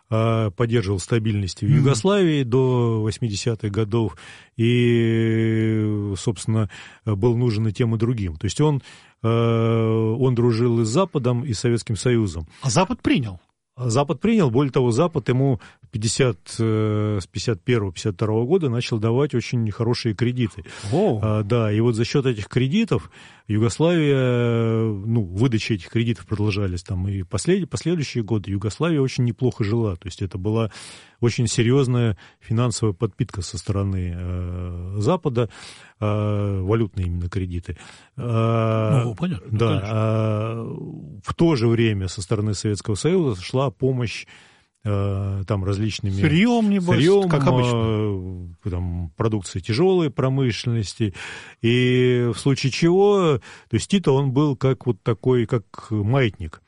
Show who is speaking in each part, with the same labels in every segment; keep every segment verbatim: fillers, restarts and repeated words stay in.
Speaker 1: поддерживал стабильность в Югославии mm-hmm. до восьмидесятых годов и, собственно, был нужен и тем, и другим. То есть он, он дружил и с Западом, и с Советским Союзом.
Speaker 2: А Запад принял?
Speaker 1: Запад принял, более того, Запад ему пятьдесят, с пятьдесят первого — пятьдесят второго года начал давать очень хорошие кредиты.
Speaker 2: Oh.
Speaker 1: А, да, и вот за счет этих кредитов Югославия, ну, выдача этих кредитов продолжались там и послед, последующие годы. Югославия очень неплохо жила, то есть это была очень серьезная финансовая подпитка со стороны э, Запада, э, валютные именно кредиты.
Speaker 2: Э, ну, понятно.
Speaker 1: Да, э, в то же время со стороны Советского Союза шла помощь там различными...
Speaker 2: Сырьем, небось,
Speaker 1: сырьем,
Speaker 2: как обычно.
Speaker 1: Там, продукции тяжелой промышленности. И в случае чего, то есть Тито, он был как вот такой, как маятник.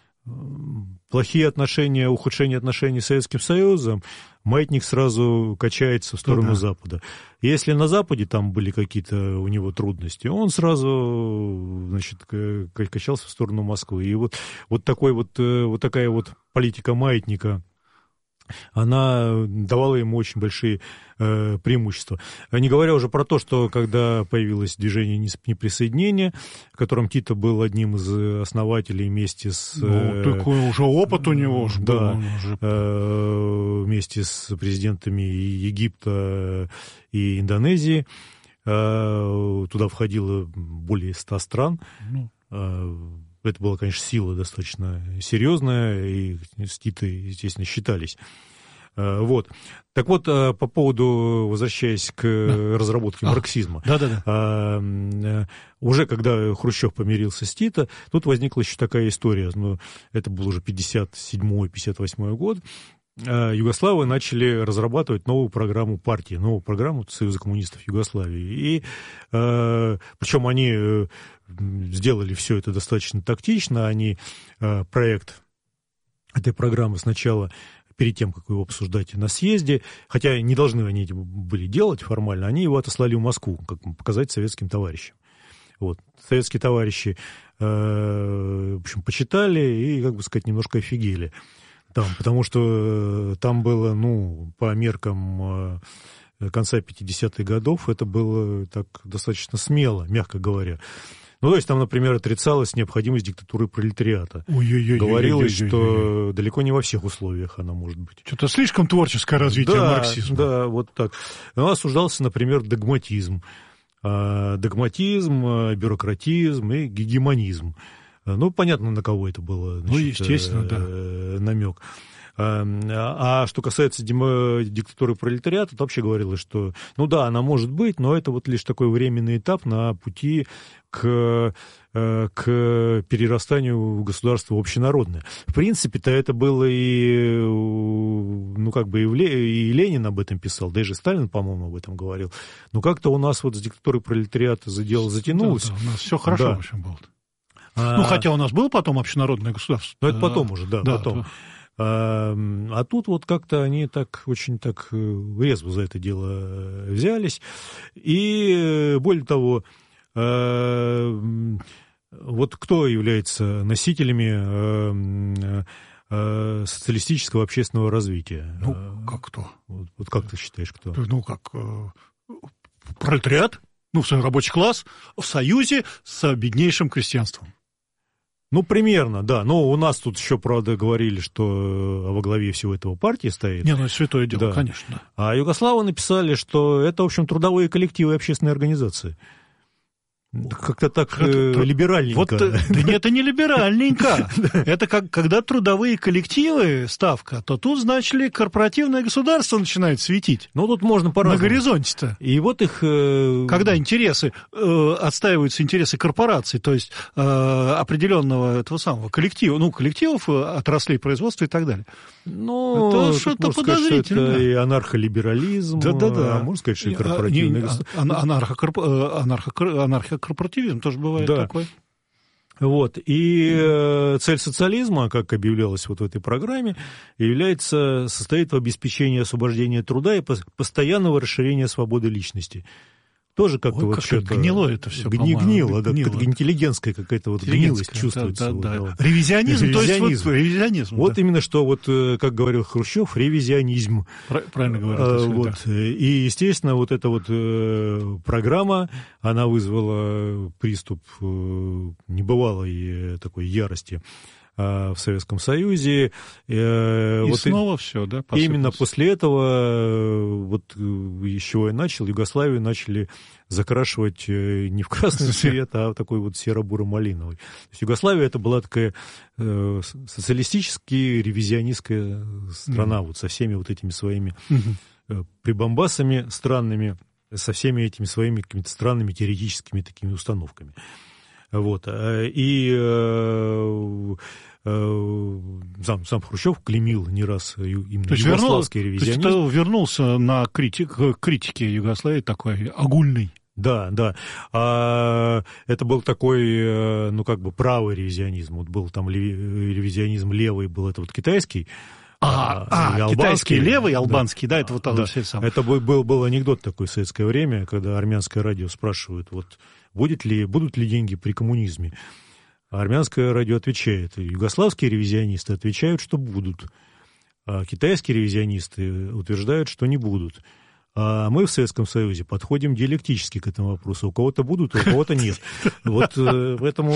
Speaker 1: Плохие отношения, ухудшение отношений с Советским Союзом, маятник сразу качается в сторону да, да. Запада. Если на Западе там были какие-то у него трудности, он сразу, значит, качался в сторону Москвы. И вот, вот, такой вот, вот такая вот политика маятника, она давала ему очень большие э, преимущества. Не говоря уже про то, что когда появилось движение неприсоединения, в котором Тито был одним из основателей вместе с...
Speaker 2: Ну, такой уже опыт у него уже
Speaker 1: да,
Speaker 2: был. Уже...
Speaker 1: Э, вместе с президентами Египта и Индонезии. Э, туда входило более ста стран.
Speaker 2: Ну.
Speaker 1: Э, Это была, конечно, сила достаточно серьезная, и с Тито, естественно, считались. Вот. Так вот, по поводу, возвращаясь к да. разработке а, марксизма.
Speaker 2: Да-да-да.
Speaker 1: Уже когда Хрущев помирился с Тито, тут возникла еще такая история. Ну, это был уже пятьдесят седьмой — пятьдесят восьмой год. Югославы начали разрабатывать новую программу партии, новую программу Союза коммунистов Югославии. И, причем они сделали все это достаточно тактично. Они проект этой программы сначала, перед тем, как его обсуждать на съезде, хотя не должны они это были делать формально, они его отослали в Москву, как показать советским товарищам. Вот. Советские товарищи, в общем, почитали и, как бы сказать, немножко офигели. Там, потому что там было, ну, по меркам конца пятидесятых годов, это было так достаточно смело, мягко говоря. Ну, то есть там, например, отрицалась необходимость диктатуры пролетариата.
Speaker 2: Ой-ой-ой,
Speaker 1: говорилось,
Speaker 2: ой-ой-ой,
Speaker 1: что
Speaker 2: ой-ой-ой.
Speaker 1: далеко не во всех условиях она может быть.
Speaker 2: Что-то слишком творческое развитие
Speaker 1: да,
Speaker 2: марксизма. Да,
Speaker 1: вот так. Но осуждался, например, догматизм. Догматизм, бюрократизм и гегемонизм. Ну, понятно, на кого это было, значит,
Speaker 2: ну, естественно, да.
Speaker 1: намек. А что касается диктатуры пролетариата, то вообще говорилось, что, ну да, она может быть, но это вот лишь такой временный этап на пути к, к перерастанию в государство общенародное. В принципе-то это было и, ну, как бы и Ленин об этом писал, даже Сталин, по-моему, об этом говорил. Но как-то у нас вот с диктатурой пролетариата за дело затянулось.
Speaker 2: Да, да, у нас все хорошо,
Speaker 1: да.
Speaker 2: в общем, было. Ну, хотя у нас было потом общенародное государство.
Speaker 1: Ну, это потом уже, да,
Speaker 2: да
Speaker 1: потом.
Speaker 2: Да.
Speaker 1: А, а тут вот как-то они так очень так резво за это дело взялись. И, более того, вот кто является носителями социалистического общественного развития?
Speaker 2: Ну, как кто?
Speaker 1: Вот, вот как ты считаешь, кто?
Speaker 2: Ну, как пролетариат, ну, в рабочий класс, в союзе с беднейшим крестьянством.
Speaker 1: Ну, примерно, да. Но у нас тут еще, правда, говорили, что во главе всего этого партии стоит.
Speaker 2: Не, ну, это святое дело,
Speaker 1: да.
Speaker 2: конечно.
Speaker 1: А югославы написали, что это, в общем, трудовые коллективы и общественные организации. Как-то так э, либеральненько.
Speaker 2: Вот, да нет, это не либеральненько. Это как, когда трудовые коллективы, ставка, то тут, значит ли, корпоративное государство начинает светить.
Speaker 1: Ну, тут можно по-разному.
Speaker 2: На горизонте-то.
Speaker 1: И вот их... Э...
Speaker 2: Когда интересы, э, отстаиваются интересы корпораций, то есть э, определенного этого самого коллектива, ну, коллективов, отраслей производства и так далее.
Speaker 1: Ну,
Speaker 2: это что-то подозрительное.
Speaker 1: Сказать, что это и анархолиберализм,
Speaker 2: да-да-да.
Speaker 1: А можно сказать, что и корпоративное государство.
Speaker 2: Анархокорпоративизм корпоративизм тоже бывает
Speaker 1: да.
Speaker 2: такой.
Speaker 1: Вот. И э, цель социализма, как объявлялось вот в этой программе, является, состоит в обеспечении освобождения труда и постоянного расширения свободы личности. тоже как-то
Speaker 2: Ой,
Speaker 1: вот
Speaker 2: как
Speaker 1: что-то...
Speaker 2: гнило это все,
Speaker 1: Гни, гнило, да,
Speaker 2: гнило.
Speaker 1: какая-то интеллигентская какая-то вот гнилость чувствуется.
Speaker 2: Да,
Speaker 1: вот,
Speaker 2: да,
Speaker 1: да,
Speaker 2: да.
Speaker 1: вот.
Speaker 2: Ревизионизм,
Speaker 1: Ревизионизм.
Speaker 2: то есть вот, ревизионизм.
Speaker 1: Вот
Speaker 2: да.
Speaker 1: именно что, вот, как говорил Хрущев, ревизионизм.
Speaker 2: Правильно говорят.
Speaker 1: А,
Speaker 2: если,
Speaker 1: вот.
Speaker 2: да.
Speaker 1: И, естественно, вот эта вот э, программа, она вызвала приступ э, небывалой э, такой ярости в Советском Союзе.
Speaker 2: И
Speaker 1: вот
Speaker 2: снова и, все, да?
Speaker 1: Посыпалось. Именно после этого, вот еще и начал, Югославию начали закрашивать не в красный цвет, а в такой вот серо-буро-малиновый. То есть Югославия это была такая э, социалистически ревизионистская страна, mm-hmm. вот со всеми вот этими своими mm-hmm. прибамбасами странными, со всеми этими своими какими-то странными теоретическими такими установками. Вот. И э, э, сам, сам Хрущев клеймил не раз именно то югославский
Speaker 2: вернул,
Speaker 1: ревизионизм.
Speaker 2: То есть вернулся на критик, критике Югославии такой огульный.
Speaker 1: Да, да. А, это был такой, ну, как бы правый ревизионизм. Вот был там ревизионизм левый, был это вот китайский.
Speaker 2: А, а, а китайский левый, албанский, да, да это вот
Speaker 1: да.
Speaker 2: все самое.
Speaker 1: Это был, был, был анекдот такой в советское время, когда армянское радио спрашивают, вот, будет ли, будут ли деньги при коммунизме. А армянское радио отвечает, югославские ревизионисты отвечают, что будут, а китайские ревизионисты утверждают, что не будут. А мы в Советском Союзе подходим диалектически к этому вопросу. У кого-то будут, а у кого-то нет. Вот поэтому...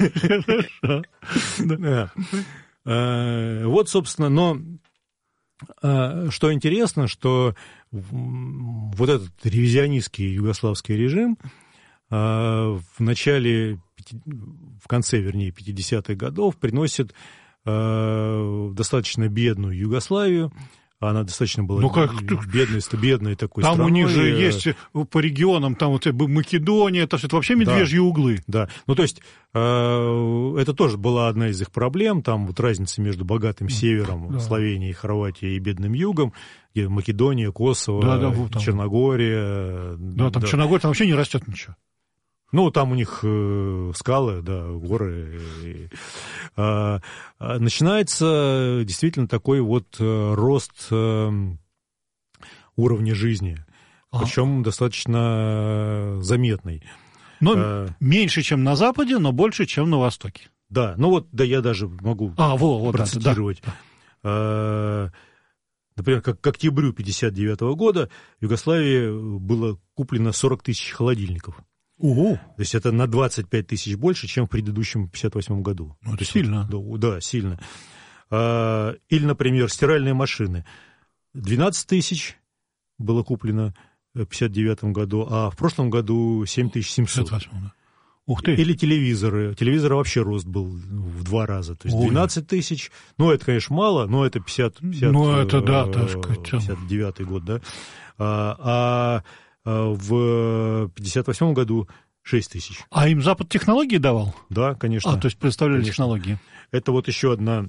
Speaker 1: Вот, собственно, но что интересно, что вот этот ревизионистский югославский режим в начале, в конце, вернее, пятидесятых годов приносит достаточно бедную Югославию. Она достаточно была ну, как... бедной, бедной такой
Speaker 2: там
Speaker 1: страной.
Speaker 2: Там у них же есть по регионам, там вот Македония, это, это вообще медвежьи
Speaker 1: да,
Speaker 2: углы.
Speaker 1: Да, ну то есть э, это тоже была одна из их проблем, там вот разница между богатым севером, да. Словенией, Хорватией и бедным югом, где Македония, Косово, да, да, вот, Черногория.
Speaker 2: Да, там да. Черногория, там вообще не растет ничего.
Speaker 1: Ну, там у них э, скалы, да, горы. И, э, э, начинается действительно такой вот э, рост э, уровня жизни, а. причем достаточно заметный.
Speaker 2: Но э, меньше, чем на Западе, но больше, чем на Востоке.
Speaker 1: Да, ну вот, да, я даже могу
Speaker 2: а, во, вот,
Speaker 1: процитировать.
Speaker 2: Да,
Speaker 1: да. Э, например, как к октябрю пятьдесят девятого года в Югославии было куплено сорок тысяч холодильников.
Speaker 2: Угу.
Speaker 1: То есть это на двадцать пять тысяч больше, чем в предыдущем пятьдесят восьмом году.
Speaker 2: Ну, это сильно.
Speaker 1: Вот, да, да, сильно. А, или, например, стиральные машины. двенадцать тысяч было куплено в пятьдесят девятом году, а в прошлом году семь тысяч семьсот.
Speaker 2: пятьдесят восьмом, да. Ух ты.
Speaker 1: Или телевизоры. Телевизоры вообще рост был в два раза. То есть двенадцать тысяч. Ну, это, конечно, мало, но это пятьдесят, пятьдесят,
Speaker 2: ну, это, да,
Speaker 1: пятьдесят девятый год, да. А, а в пятьдесят восьмом году шесть тысяч.
Speaker 2: А им Запад технологии давал?
Speaker 1: Да, конечно.
Speaker 2: А, то есть представляли
Speaker 1: конечно.
Speaker 2: Технологии.
Speaker 1: Это вот еще одна...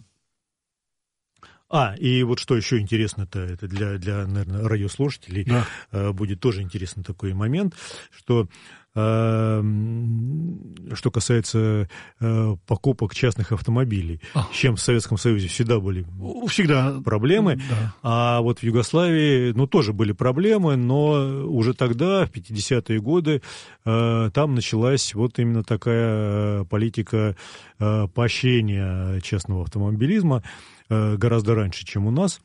Speaker 1: А, и вот что еще интересно-то, это для, для наверное, радиослушателей да. э, будет тоже интересный такой момент, что э, что касается э, покупок частных автомобилей, а. с чем в Советском Союзе всегда были
Speaker 2: всегда.
Speaker 1: проблемы,
Speaker 2: да.
Speaker 1: а вот в Югославии, ну, тоже были проблемы, но уже тогда, в пятидесятые годы, э, там началась вот именно такая политика э, поощрения частного автомобилизма, гораздо раньше, чем у нас.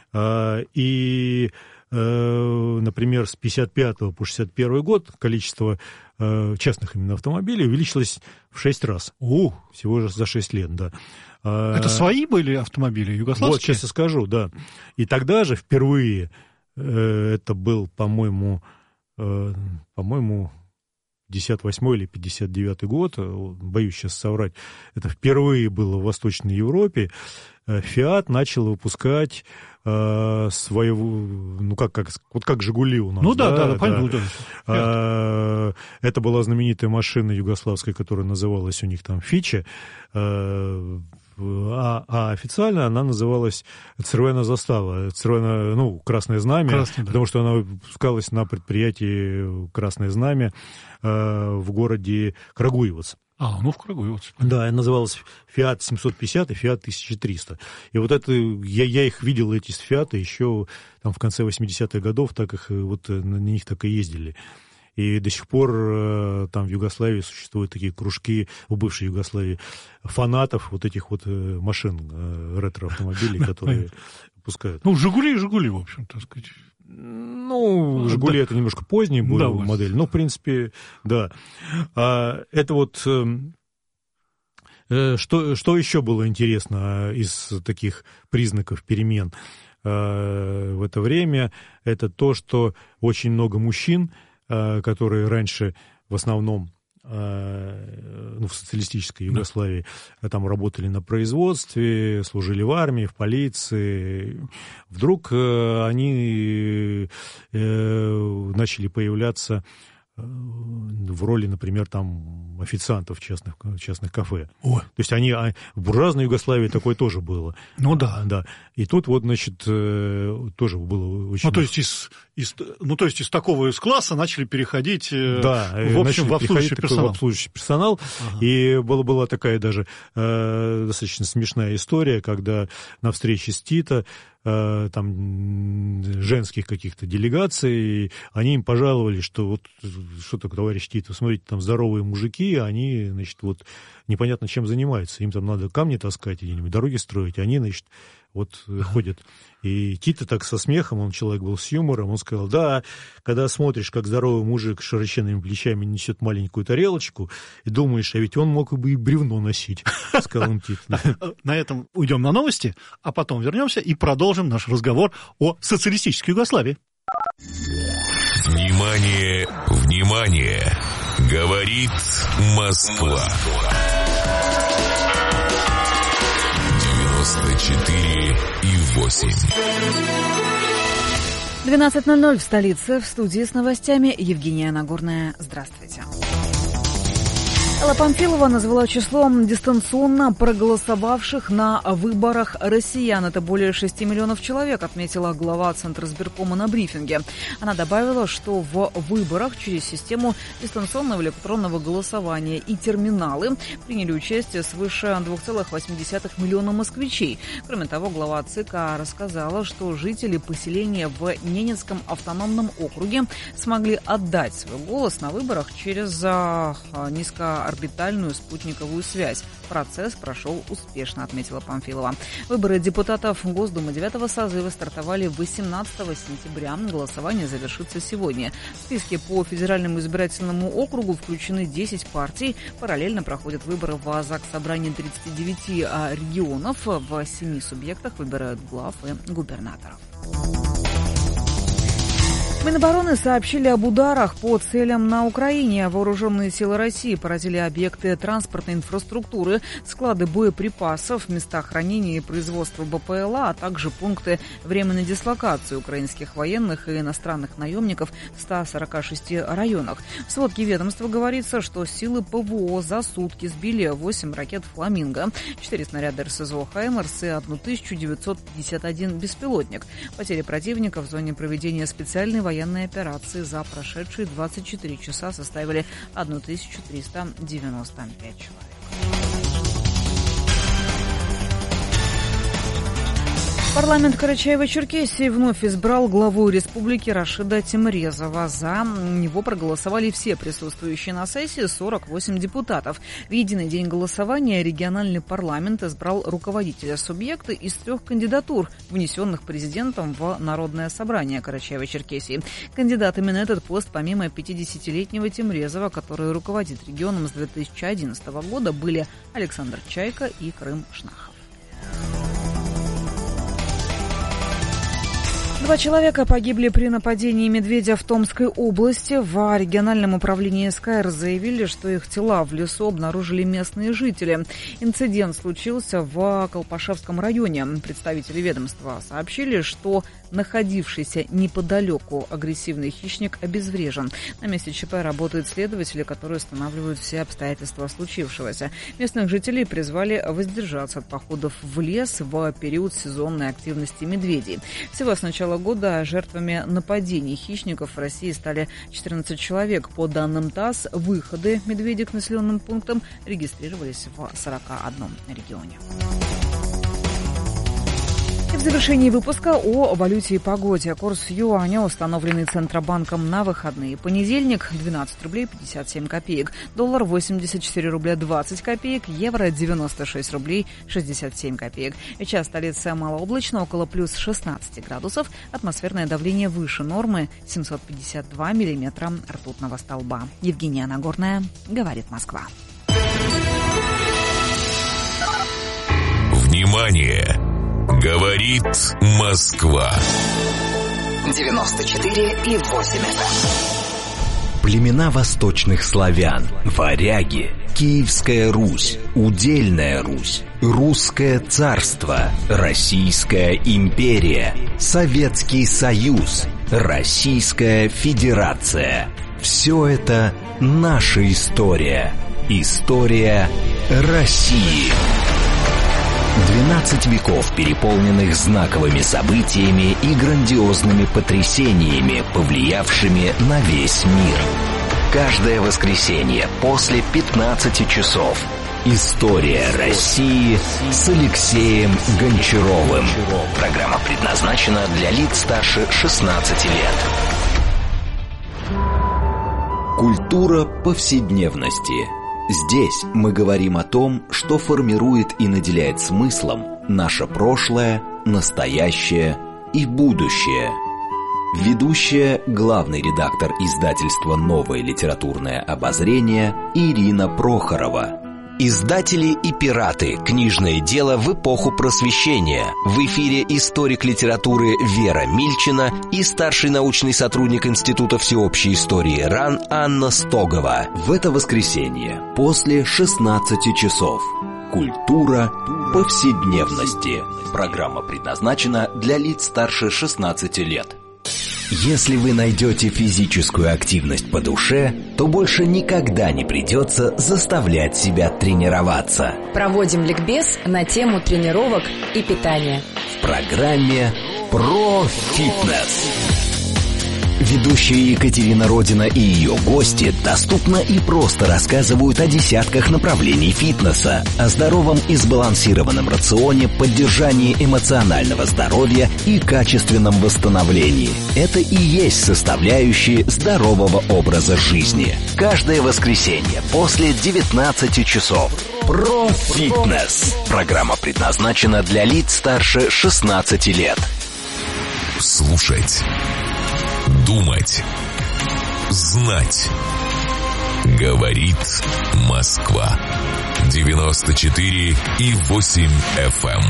Speaker 1: И, например, с пятьдесят пятого по шестьдесят первый год количество частных именно автомобилей увеличилось в шесть раз.
Speaker 2: О,
Speaker 1: всего же за шесть лет, да.
Speaker 2: Это свои были автомобили, югославские?
Speaker 1: Вот, сейчас я скажу, да. И тогда же впервые, это был, по-моему, по-моему, пятьдесят восьмой или пятьдесят девятый год, боюсь сейчас соврать, это впервые было в Восточной Европе, Фиат начал выпускать э, своего, ну как, как, вот как «Жигули» у нас.
Speaker 2: Ну да, да, да,
Speaker 1: да,
Speaker 2: понятно.
Speaker 1: да. А, это была знаменитая машина югославская, которая называлась у них там «Фича», а, а официально она называлась «Цервена застава», «Цервена», ну, «Красное знамя», Красный, да. потому что она выпускалась на предприятии «Красное знамя» э, в городе Крагуевац.
Speaker 2: А, ну в Крагуевац.
Speaker 1: Да, она называлась «Фиат семьсот пятьдесят» и «Фиат тысяча триста». И вот это, я, я их видел, эти «Фиаты», еще там в конце восьмидесятых годов, так их, вот на них так и ездили. и до сих пор там в Югославии существуют такие кружки, в бывшей Югославии, фанатов вот этих вот машин, ретро-автомобилей, которые пускают.
Speaker 2: Ну, «Жигули» и «Жигули», в общем, так сказать.
Speaker 1: Ну, «Жигули» да. Это немножко поздняя была да, модель, но, в принципе, да. А, это вот... Что, что еще было интересно из таких признаков перемен в это время? Это то, что очень много мужчин, которые раньше в основном ну, в социалистической Югославии да. там работали на производстве, служили в армии, в полиции. Вдруг они начали появляться в роли, например, там, официантов в частных, частных кафе. Ой. То есть они, в буржуазной Югославии такое тоже было.
Speaker 2: Ну да.
Speaker 1: да. И тут вот, значит, тоже было очень...
Speaker 2: Ну, то есть из, из, ну, то есть из такого из класса начали переходить
Speaker 1: да,
Speaker 2: в общем в обслуживающий персонал.
Speaker 1: В обслуживающий персонал. Ага. И была, была такая даже э, достаточно смешная история, когда на встрече с Тито там женских каких-то делегаций, они им пожаловались, что вот что такое, товарищ Тито, смотрите, там здоровые мужики, они, значит, вот непонятно чем занимаются, им там надо камни таскать где-нибудь, дороги строить, они, значит, вот ага. ходят. И Тито так со смехом, он человек был с юмором, он сказал, да, когда смотришь, как здоровый мужик с широченными плечами несет маленькую тарелочку, и думаешь, а ведь он мог бы и бревно носить, сказал он Тито.
Speaker 2: На этом уйдем на новости, а потом вернемся и продолжим наш разговор о социалистической Югославии.
Speaker 3: Внимание, внимание! Говорит Москва. девяносто четыре и восемь.
Speaker 4: двенадцать ноль ноль в столице. В студии с новостями Евгения Нагорная. Здравствуйте. Элла Памфилова назвала числом дистанционно проголосовавших на выборах россиян. Это более шести миллионов человек, отметила глава Центризбиркома на брифинге. Она добавила, что в выборах через систему дистанционного электронного голосования и терминалы приняли участие свыше двух целых восьми десятых миллиона москвичей. Кроме того, глава ЦИК рассказала, что жители поселения в Ненецком автономном округе смогли отдать свой голос на выборах через низко орбитальную спутниковую связь. Процесс прошел успешно, отметила Памфилова. Выборы депутатов Госдумы девятого созыва стартовали восемнадцатого сентября. Голосование завершится сегодня. В списке по федеральному избирательному округу включены десять партий. Параллельно проходят выборы в Заксобрании тридцати девяти регионов. В семи субъектах выбирают глав и губернаторов. Минобороны сообщили об ударах по целям на Украине. Вооруженные силы России поразили объекты транспортной инфраструктуры, склады боеприпасов, места хранения и производства БПЛА, а также пункты временной дислокации украинских военных и иностранных наемников в ста сорока шести районах. В сводке ведомства говорится, что силы ПВО за сутки сбили восемь ракет «Фламинго», четыре снаряда РСЗО «Хаймерс» и тысячу девятьсот пятьдесят один беспилотник. Потери противника в зоне проведения специальной военной операции за прошедшие двадцать четыре часа составили тысячу триста девяносто пять человек. Парламент Карачаево-Черкесии вновь избрал главу республики Рашида Тимрезова. За него проголосовали все присутствующие на сессии сорок восемь депутатов. В единый день голосования региональный парламент избрал руководителя субъекта из трех кандидатур, внесенных президентом в Народное собрание Карачаево-Черкесии. Кандидатами на этот пост, помимо пятидесятилетнего Тимрезова, который руководит регионом с две тысячи одиннадцатого года, были Александр Чайка и Крым Шнахов. Два человека погибли при нападении медведя в Томской области. В региональном управлении СКР заявили, что их тела в лесу обнаружили местные жители. Инцидент случился в Колпашевском районе. Представители ведомства сообщили, что находившийся неподалеку агрессивный хищник обезврежен. На месте ЧП работают следователи, которые устанавливают все обстоятельства случившегося. Местных жителей призвали воздержаться от походов в лес в период сезонной активности медведей. Всего с начала года жертвами нападений хищников в России стали четырнадцать человек. По данным ТАСС, выходы медведей к населенным пунктам регистрировались в сорока одном регионе. И в завершении выпуска о валюте и погоде. Курс юаня, установленный Центробанком на выходные. Понедельник двенадцать рублей пятьдесят семь копеек. Доллар восемьдесят четыре рубля двадцать копеек. Евро девяносто шесть рублей шестьдесят семь копеек. Сейчас столица малооблачно, около плюс шестнадцать градусов. Атмосферное давление выше нормы семьсот пятьдесят два миллиметра ртутного столба. Евгения Нагорная, говорит Москва.
Speaker 3: Внимание! Говорит Москва.
Speaker 5: девяносто четыре и восемь эф эм.
Speaker 6: Племена восточных славян, варяги, Киевская Русь, Удельная Русь, Русское царство, Российская империя, Советский Союз, Российская Федерация. Все это наша история. История России. двенадцать веков, переполненных знаковыми событиями и грандиозными потрясениями, повлиявшими на весь мир. Каждое воскресенье после пятнадцати часов. История России с Алексеем Гончаровым. Программа предназначена для лиц старше шестнадцати лет. Культура повседневности. Здесь мы говорим о том, что формирует и наделяет смыслом наше прошлое, настоящее и будущее. Ведущая, главный редактор издательства «Новое литературное обозрение» Ирина Прохорова. Издатели и пираты. Книжное дело в эпоху Просвещения. В эфире историк литературы Вера Мильчина и старший научный сотрудник Института всеобщей истории РАН Анна Стогова. В это воскресенье после шестнадцати часов. Культура повседневности. Программа предназначена для лиц старше шестнадцати лет. Если вы найдете физическую активность по душе, то больше никогда не придется заставлять себя тренироваться.
Speaker 7: Проводим ликбез на тему тренировок и питания.
Speaker 6: В программе «Про фитнес». Ведущие Екатерина Родина и ее гости доступно и просто рассказывают о десятках направлений фитнеса, о здоровом и сбалансированном рационе, поддержании эмоционального здоровья и качественном восстановлении. Это и есть составляющие здорового образа жизни. Каждое воскресенье после девятнадцати часов. Про фитнес. Программа предназначена для лиц старше шестнадцати лет.
Speaker 3: Слушать. Думать. Знать. Говорит Москва. девяносто четыре и восемь эф эм.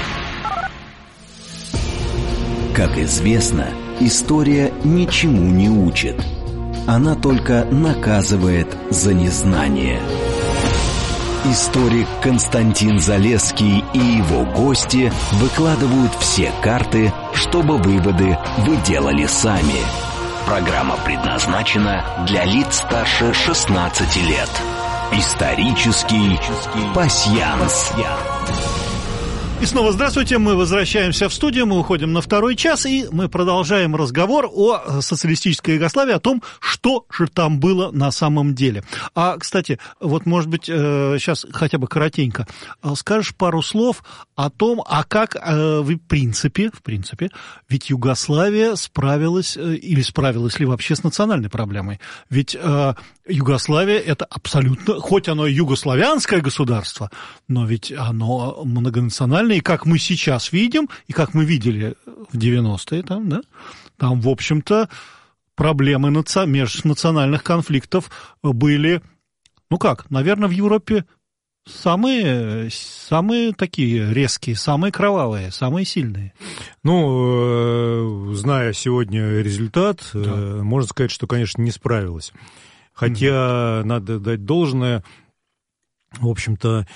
Speaker 6: Как известно, история ничему не учит. Она только наказывает за незнание. Историк Константин Залесский и его гости выкладывают все карты, чтобы выводы вы делали сами. Программа предназначена для лиц старше шестнадцати лет. Исторический пасьянс.
Speaker 2: И снова здравствуйте, мы возвращаемся в студию, мы уходим на второй час, и мы продолжаем разговор о социалистической Югославии, о том, что же там было на самом деле. А, кстати, вот, может быть, сейчас хотя бы коротенько скажешь пару слов о том, а как, в принципе, в принципе, ведь Югославия справилась, или справилась ли вообще с национальной проблемой? Ведь Югославия – это абсолютно, хоть оно и югославянское государство, но ведь оно многонациональное, и как мы сейчас видим, и как мы видели в девяностые, там, да, там, в общем-то, проблемы наци... межнациональных конфликтов были, ну как, наверное, в Европе самые, самые такие резкие, самые кровавые, самые сильные.
Speaker 1: Ну, зная сегодня результат, да. Можно сказать, что, конечно, не справилась. Хотя, mm-hmm. надо дать должное, в общем-то,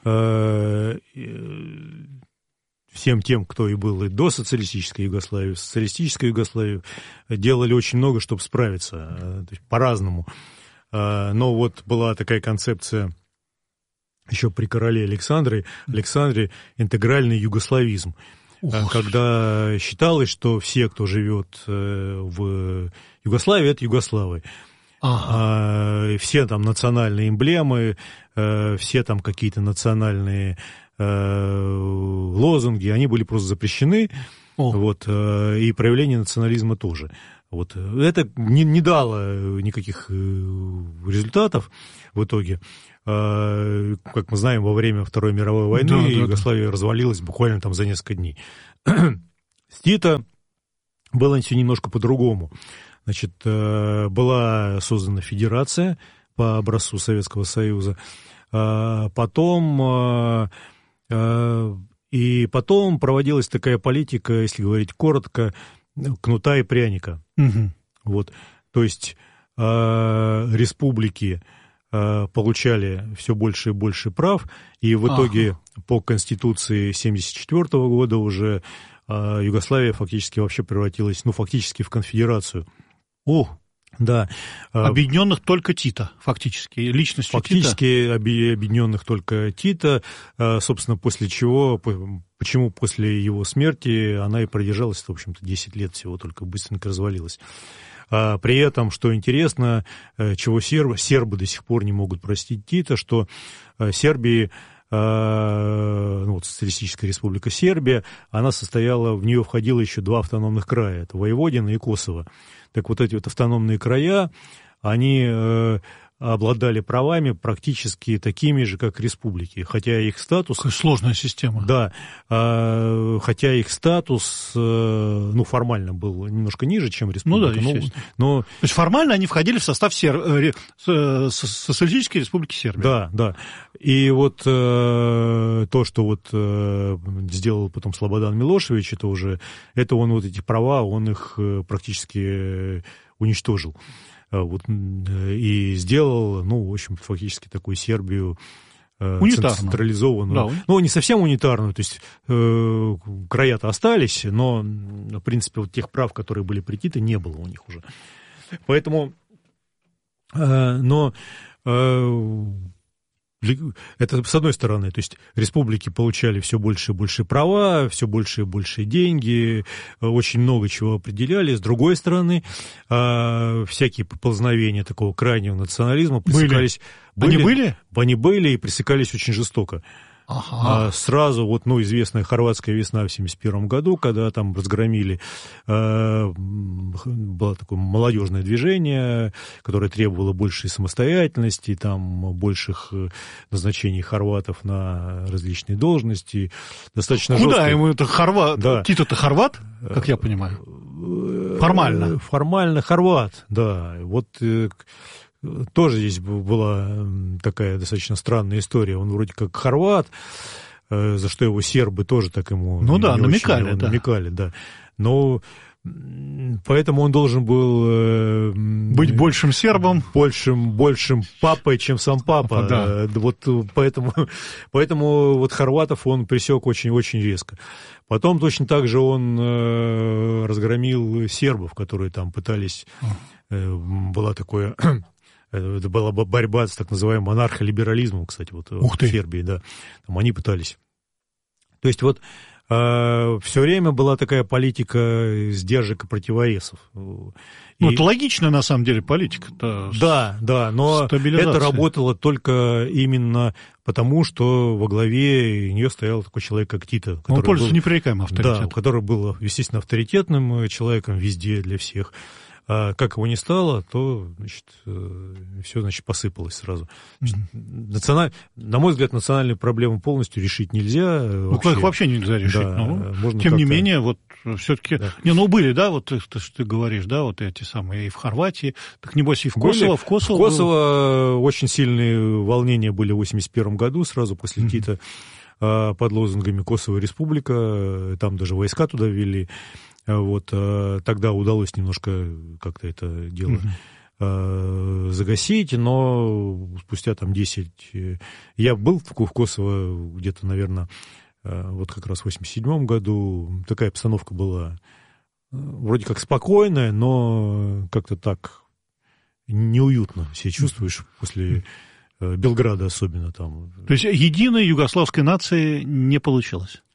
Speaker 1: всем тем, кто и был и до социалистической Югославии, в социалистической Югославии, делали очень много, чтобы справиться, то есть по-разному. Но вот была такая концепция еще при короле Александре, Александре интегральный югославизм, Ух. когда считалось, что все, кто живет в Югославии, это югославы. Ага. Все там национальные эмблемы, все там какие-то национальные лозунги, они были просто запрещены, вот, и проявление национализма тоже. Вот. Это не, не дало никаких результатов в итоге. Как мы знаем, во время Второй мировой войны да, да, Югославия да. развалилась буквально там за несколько дней. С Тито было все немножко по-другому. Значит, была создана федерация по образцу Советского Союза. Потом, и потом проводилась такая политика, если говорить коротко, кнута и пряника. Угу. Вот. То есть республики получали все больше и больше прав, и в итоге ага. по Конституции семьдесят четвёртого года уже Югославия фактически вообще превратилась, ну, фактически в конфедерацию.
Speaker 2: О,
Speaker 1: да.
Speaker 2: Объединенных только Тито, фактически, личностью
Speaker 1: фактически
Speaker 2: Тита.
Speaker 1: Объединенных только Тито, собственно, после чего, почему после его смерти она и продержалась, в общем-то, десять лет всего, только быстренько развалилась. А при этом, что интересно, чего сербы, сербы до сих пор не могут простить Тита, что Сербии, ну, вот, Социалистическая Республика Сербия, она состояла, в нее входило еще два автономных края, это Воеводина и Косово. Так вот эти вот автономные края, они э, обладали правами практически такими же, как республики, хотя их статус...
Speaker 2: Какая сложная система.
Speaker 1: Да, э, хотя их статус, э, ну, формально был немножко ниже, чем республика.
Speaker 2: Ну да, естественно.
Speaker 1: Но, но...
Speaker 2: То есть формально они входили в состав Сер... э, Социалистической Республики Сербия.
Speaker 1: Да, да. И вот э, то, что вот э, сделал потом Слободан Милошевич, это уже, это он вот эти права, он их э, практически э, уничтожил. Вот, и сделал, ну, в общем, фактически такую Сербию э, централизованную. Да. Ну, не совсем унитарную, то есть э, края-то остались, но, в принципе, вот тех прав, которые были при Тито, не было у них уже. Поэтому, э, но... Э, это с одной стороны, то есть республики получали все больше и больше права, все больше и больше деньги, очень много чего определяли. С другой стороны, всякие поползновения такого крайнего национализма пресекались.
Speaker 2: Были. Они были?
Speaker 1: Они были и пресекались очень жестоко. Ага. Сразу, вот, ну, известная хорватская весна в семьдесят первом году, когда там разгромили, э, было такое молодежное движение, которое требовало большей самостоятельности, там, больших назначений хорватов на различные должности. Достаточно
Speaker 2: Куда
Speaker 1: жестко.
Speaker 2: ему это хорват?
Speaker 1: Да.
Speaker 2: Тито-то хорват, как я понимаю? Формально.
Speaker 1: Формально хорват, да. Вот... Тоже здесь была такая достаточно странная история. Он вроде как хорват, за что его сербы тоже так ему...
Speaker 2: Ну да, намекали,
Speaker 1: очень,
Speaker 2: да.
Speaker 1: намекали, да. Но поэтому он должен был...
Speaker 2: Быть большим сербом.
Speaker 1: Большим, большим папой, чем сам папа. Да. Вот поэтому, поэтому вот хорватов он пресек очень-очень резко. Потом точно так же он разгромил сербов, которые там пытались... Была такое... Это была борьба с так называемым монархолиберализмом, кстати, вот в Сербии, да. Там они пытались. То есть вот э, все время была такая политика сдержек и противовесов.
Speaker 2: Ну, и... это логичная, на самом деле, политика.
Speaker 1: Да, да, но это работало только именно потому, что во главе нее стоял такой человек, как Тито.
Speaker 2: Он пользуется непререкаемым авторитетом.
Speaker 1: Да, который был, естественно, авторитетным человеком везде для всех. А как его не стало, то, значит, все, значит, посыпалось сразу. Значит, mm-hmm. националь... На мой взгляд, национальные проблемы полностью решить нельзя.
Speaker 2: Ну, вообще. Их вообще нельзя решить.
Speaker 1: Да,
Speaker 2: ну,
Speaker 1: можно
Speaker 2: тем
Speaker 1: как-то...
Speaker 2: не менее, вот все-таки...
Speaker 1: Да.
Speaker 2: Не, ну, были, да, вот то, что ты говоришь, да, вот эти самые и в Хорватии, так небось и в Косово.
Speaker 1: Были...
Speaker 2: В Косово,
Speaker 1: в Косово очень сильные волнения были в восемьдесят первом году, сразу после mm-hmm. Тита, под лозунгами «Косово республика», там даже войска туда ввели. Вот, тогда удалось немножко как-то это дело mm-hmm. загасить, но спустя там десять... Я был в Косово где-то, наверное, вот как раз в восемьдесят седьмом году. Такая обстановка была вроде как спокойная, но как-то так неуютно себя чувствуешь после Белграда особенно там.
Speaker 2: То есть единой югославской нации не получилось?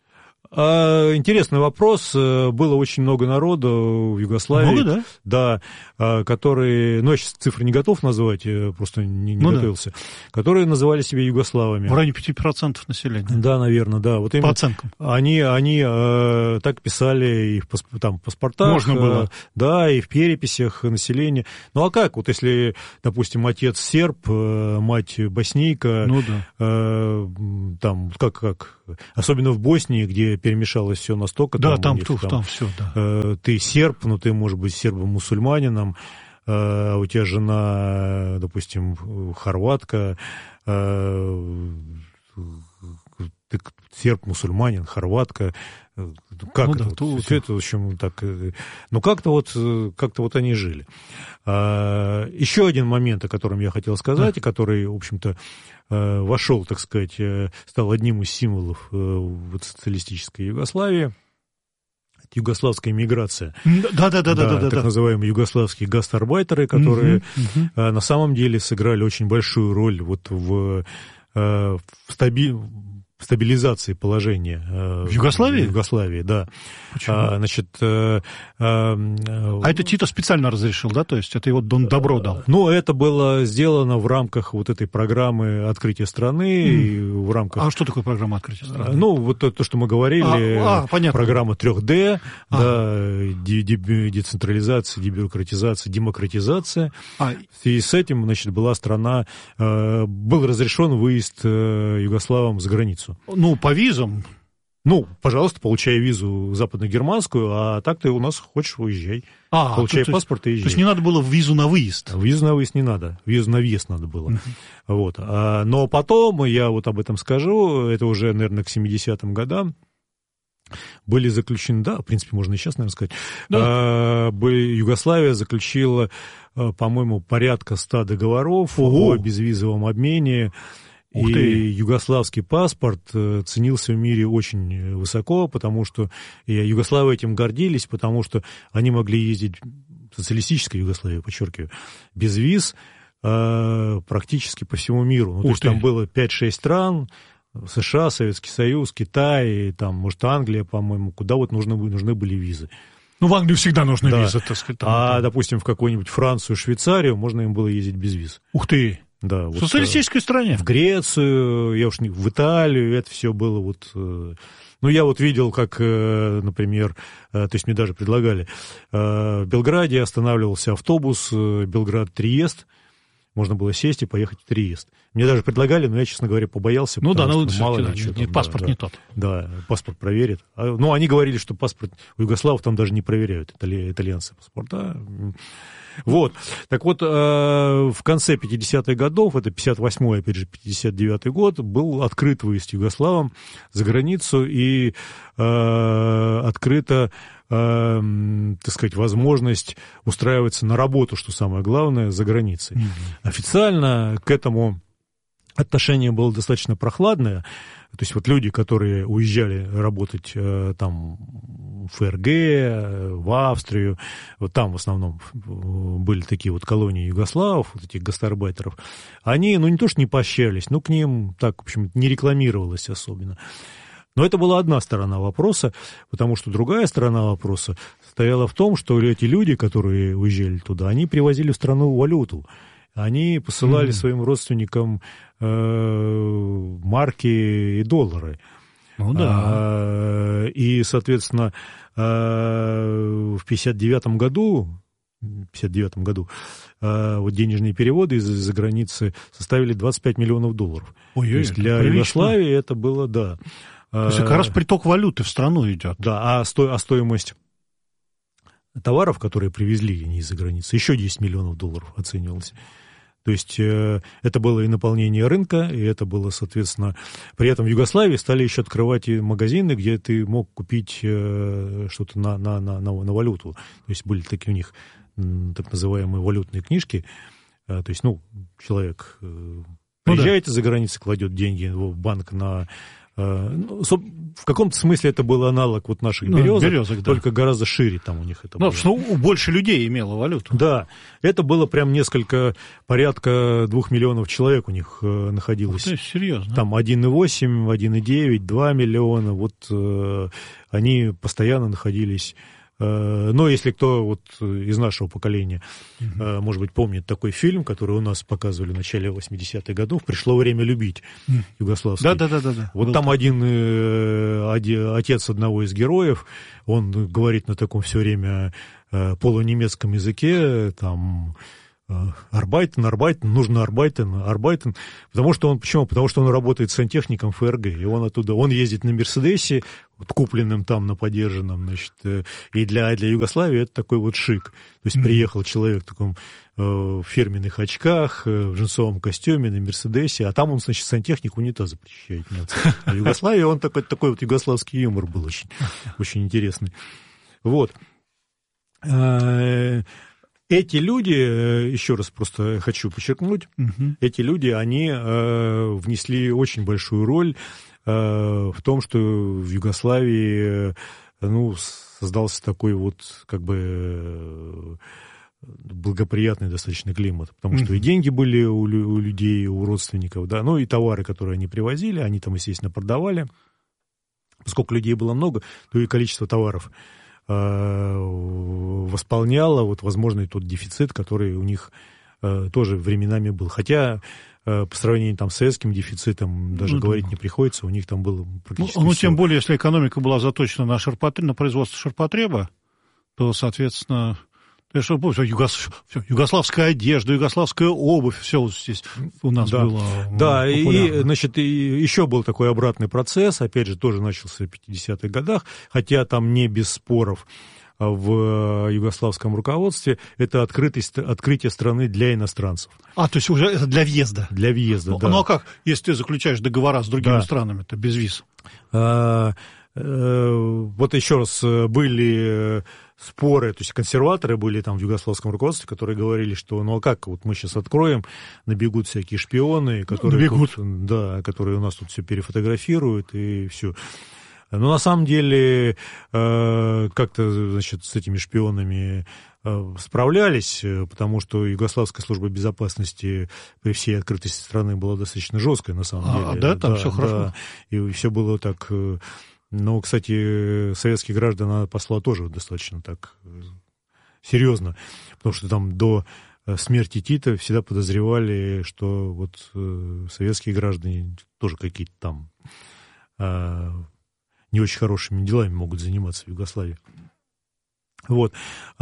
Speaker 1: А, интересный вопрос. Было очень много народу в Югославии.
Speaker 2: Много, да?
Speaker 1: Да, которые, ну, я сейчас цифры не готов назвать, просто не, не
Speaker 2: ну,
Speaker 1: готовился, да. которые называли себя югославами.
Speaker 2: В районе пяти процентов населения.
Speaker 1: Да, наверное, да. Вот
Speaker 2: по оценкам.
Speaker 1: Они, они э, так писали и в пасп, там, паспортах.
Speaker 2: Можно было.
Speaker 1: Э, да, и в переписях населения. Ну, а как? Вот если, допустим, отец серб, э, мать боснийка,
Speaker 2: ну, да.
Speaker 1: э, там, как, как, особенно в Боснии, где перемешалось все настолько.
Speaker 2: Да,
Speaker 1: там,
Speaker 2: там,
Speaker 1: них,
Speaker 2: туф,
Speaker 1: там,
Speaker 2: там все, да.
Speaker 1: Э, ты серб, но ты, может быть, сербом-мусульманином, э, у тебя жена, допустим, хорватка, э, ты серб, мусульманин, хорватка, как
Speaker 2: ну,
Speaker 1: это?
Speaker 2: Да,
Speaker 1: вот,
Speaker 2: то,
Speaker 1: все
Speaker 2: да.
Speaker 1: это, в общем, так, ну, как-то вот, как-то вот они жили. А, еще один момент, о котором я хотел сказать, да. и который, в общем-то, вошел, так сказать, стал одним из символов вот, социалистической Югославии, югославская миграция.
Speaker 2: Да, да, да, да, да, да,
Speaker 1: так
Speaker 2: да.
Speaker 1: называемые югославские гастарбайтеры, которые
Speaker 2: угу, угу.
Speaker 1: на самом деле сыграли очень большую роль вот в, в стаби... стабилизации положения
Speaker 2: в Югославии?
Speaker 1: В Югославии, да.
Speaker 2: Почему?
Speaker 1: А, значит, а, а,
Speaker 2: а это Тито специально разрешил, да? То есть это его Дон добро дал?
Speaker 1: Ну, это было сделано в рамках вот этой программы открытия страны. Mm. И в рамках...
Speaker 2: А что такое программа открытия страны?
Speaker 1: Ну, вот то, то что мы говорили,
Speaker 2: а, а,
Speaker 1: программа три дэ,
Speaker 2: а.
Speaker 1: да, децентрализация, дебюрократизация, демократизация.
Speaker 2: А.
Speaker 1: И с этим, значит, была страна, был разрешен выезд югославам за границу.
Speaker 2: Ну, по визам.
Speaker 1: Ну, пожалуйста, получай визу западногерманскую, а так ты у нас хочешь, уезжай.
Speaker 2: А,
Speaker 1: получай
Speaker 2: то,
Speaker 1: паспорт и езжай.
Speaker 2: То есть не надо было визу на выезд?
Speaker 1: Визу на выезд не надо, визу на въезд надо было. Uh-huh. Вот. А, но потом, я вот об этом скажу, это уже, наверное, к семидесятым годам, были заключены, да, в принципе, можно и сейчас, наверное, сказать, да. а, были, Югославия заключила, по-моему, порядка ста договоров Ого. О безвизовом обмене.
Speaker 2: Ух
Speaker 1: и
Speaker 2: ты.
Speaker 1: Югославский паспорт ценился в мире очень высоко, потому что и югославы этим гордились, потому что они могли ездить, социалистическая Югославия, подчеркиваю, без виз э, практически по всему миру. Ну, то есть ты. Там было пять-шесть стран, США, Советский Союз, Китай, там, может, Англия, по-моему, куда вот нужны, нужны были визы.
Speaker 2: Ну, в Англию всегда нужны
Speaker 1: да.
Speaker 2: визы, так сказать. Там,
Speaker 1: а,
Speaker 2: там.
Speaker 1: допустим, в какую-нибудь Францию, Швейцарию можно им было ездить без виз.
Speaker 2: Ух ты!
Speaker 1: Да,
Speaker 2: в вот, социалистической стране.
Speaker 1: В Грецию, я уж не в Италию, это все было вот... Ну, я вот видел, как, например, то есть мне даже предлагали, в Белграде останавливался автобус Белград-Триест, можно было сесть и поехать в Триест. Мне даже предлагали, но я, честно говоря, побоялся.
Speaker 2: Ну да, ну,
Speaker 1: что, мало
Speaker 2: да,
Speaker 1: ли, что
Speaker 2: не,
Speaker 1: там,
Speaker 2: паспорт
Speaker 1: да,
Speaker 2: не
Speaker 1: да,
Speaker 2: тот.
Speaker 1: Да, паспорт проверят. Ну, они говорили, что паспорт у югославов там даже не проверяют, итали, итальянцы паспорта. Вот. Так вот, в конце пятидесятых годов, это пятьдесят восьмой, опять же, пятьдесят девятый год, был открыт выезд югославам за границу и э, открыта, э, так сказать, возможность устраиваться на работу, что самое главное, за границей. Mm-hmm. Официально к этому отношение было достаточно прохладное. То есть вот люди, которые уезжали работать э, там в ФРГ, в Австрию, вот там в основном были такие вот колонии югославов, вот этих гастарбайтеров, они, ну, не то что не поощрялись, но к ним так, в общем, не рекламировалось особенно. Но это была одна сторона вопроса, потому что другая сторона вопроса стояла в том, что эти люди, которые уезжали туда, они привозили в страну валюту. Они посылали mm-hmm. своим родственникам э, марки и доллары.
Speaker 2: Ну да.
Speaker 1: А, и, соответственно, э, в пятьдесят девятом году, пятьдесят девятом году э, вот денежные переводы из-за границы составили двадцать пять миллионов долларов.
Speaker 2: Ой-ой,
Speaker 1: то есть для
Speaker 2: прилично.
Speaker 1: Югославии это было, да.
Speaker 2: То есть как раз приток валюты в страну идет.
Speaker 1: Да, а, сто, а стоимость товаров, которые привезли не из-за границы, еще десять миллионов долларов оценивалось. То есть э, это было и наполнение рынка, и это было, соответственно... При этом в Югославии стали еще открывать и магазины, где ты мог купить э, что-то на, на, на, на, на валюту. То есть были такие у них м, так называемые валютные книжки. Э, то есть, ну, человек э, приезжает ну, да. из-за границы, кладет деньги в банк на... В каком-то смысле это был аналог вот наших березок, ну, березок да. только гораздо шире там у них это
Speaker 2: ну,
Speaker 1: было.
Speaker 2: Что больше людей имело валюту.
Speaker 1: Да, это было прям несколько, порядка двух миллионов человек у них э, находилось.
Speaker 2: Это серьезно.
Speaker 1: Там один и восемь, один и девять, два миллиона, вот э, они постоянно находились. Но если кто вот из нашего поколения, uh-huh. может быть, помнит такой фильм, который у нас показывали в начале восьмидесятых годов, «Пришло время любить», uh-huh. югославский.
Speaker 2: Да-да-да.
Speaker 1: Вот Был там один, один отец одного из героев, он говорит на таком все время полунемецком языке, там... Арбайтен, Арбайтен, нужно Арбайтен, Арбайтен, потому что он, почему? Потому что он работает сантехником ФРГ, и он оттуда, он ездит на Мерседесе, вот, купленным там на подержанном, значит, и для, для Югославии это такой вот шик. То есть mm-hmm. приехал человек в таком э, в фирменных очках, э, в джинсовом костюме, на Мерседесе, а там он, значит, сантехник унитазы причищает. А в Югославии он такой, такой вот югославский юмор был очень, очень интересный. Вот. Эти люди, еще раз просто хочу подчеркнуть, uh-huh. эти люди, они э, внесли очень большую роль э, в том, что в Югославии ну, создался такой вот как бы благоприятный достаточно климат, потому uh-huh. что и деньги были у, у людей, у родственников, да, ну и товары, которые они привозили, они там, естественно, продавали. Поскольку людей было много, то и количество товаров восполняло вот возможный тот дефицит, который у них э, тоже временами был. Хотя э, по сравнению там, с советским дефицитом даже ну, говорить да. не приходится, у них там было практически
Speaker 2: Ну, ну
Speaker 1: все.
Speaker 2: Тем более, если экономика была заточена на, ширпотре... на производство ширпотреба, то, соответственно... Я что помню, югос... югославская одежда, югославская обувь, все вот здесь у нас
Speaker 1: да.
Speaker 2: было
Speaker 1: Да,
Speaker 2: популярно.
Speaker 1: и, значит, и еще был такой обратный процесс, опять же, тоже начался в пятидесятых годах, хотя там не без споров в югославском руководстве, это открытость, открытие страны для иностранцев.
Speaker 2: А, то есть уже это для въезда?
Speaker 1: Для въезда,
Speaker 2: ну,
Speaker 1: да.
Speaker 2: Ну, а как, если ты заключаешь договора с другими
Speaker 1: да.
Speaker 2: странами, то без виз?
Speaker 1: А, вот еще раз, были споры, то есть консерваторы были там в югославском руководстве, которые говорили, что ну а как, вот мы сейчас откроем, набегут всякие шпионы, которые,
Speaker 2: набегут.
Speaker 1: Тут, да, которые у нас тут все перефотографируют и все. Но на самом деле как-то, значит, с этими шпионами справлялись, потому что югославская служба безопасности при всей открытости страны была достаточно жесткой, на самом деле.
Speaker 2: А, да, там
Speaker 1: да,
Speaker 2: все хорошо.
Speaker 1: Да. И все было так... Но, кстати, советских граждан посла тоже достаточно так серьезно, потому что там до смерти Тита всегда подозревали, что вот советские граждане тоже какие-то там не очень хорошими делами могут заниматься в Югославии. Вот.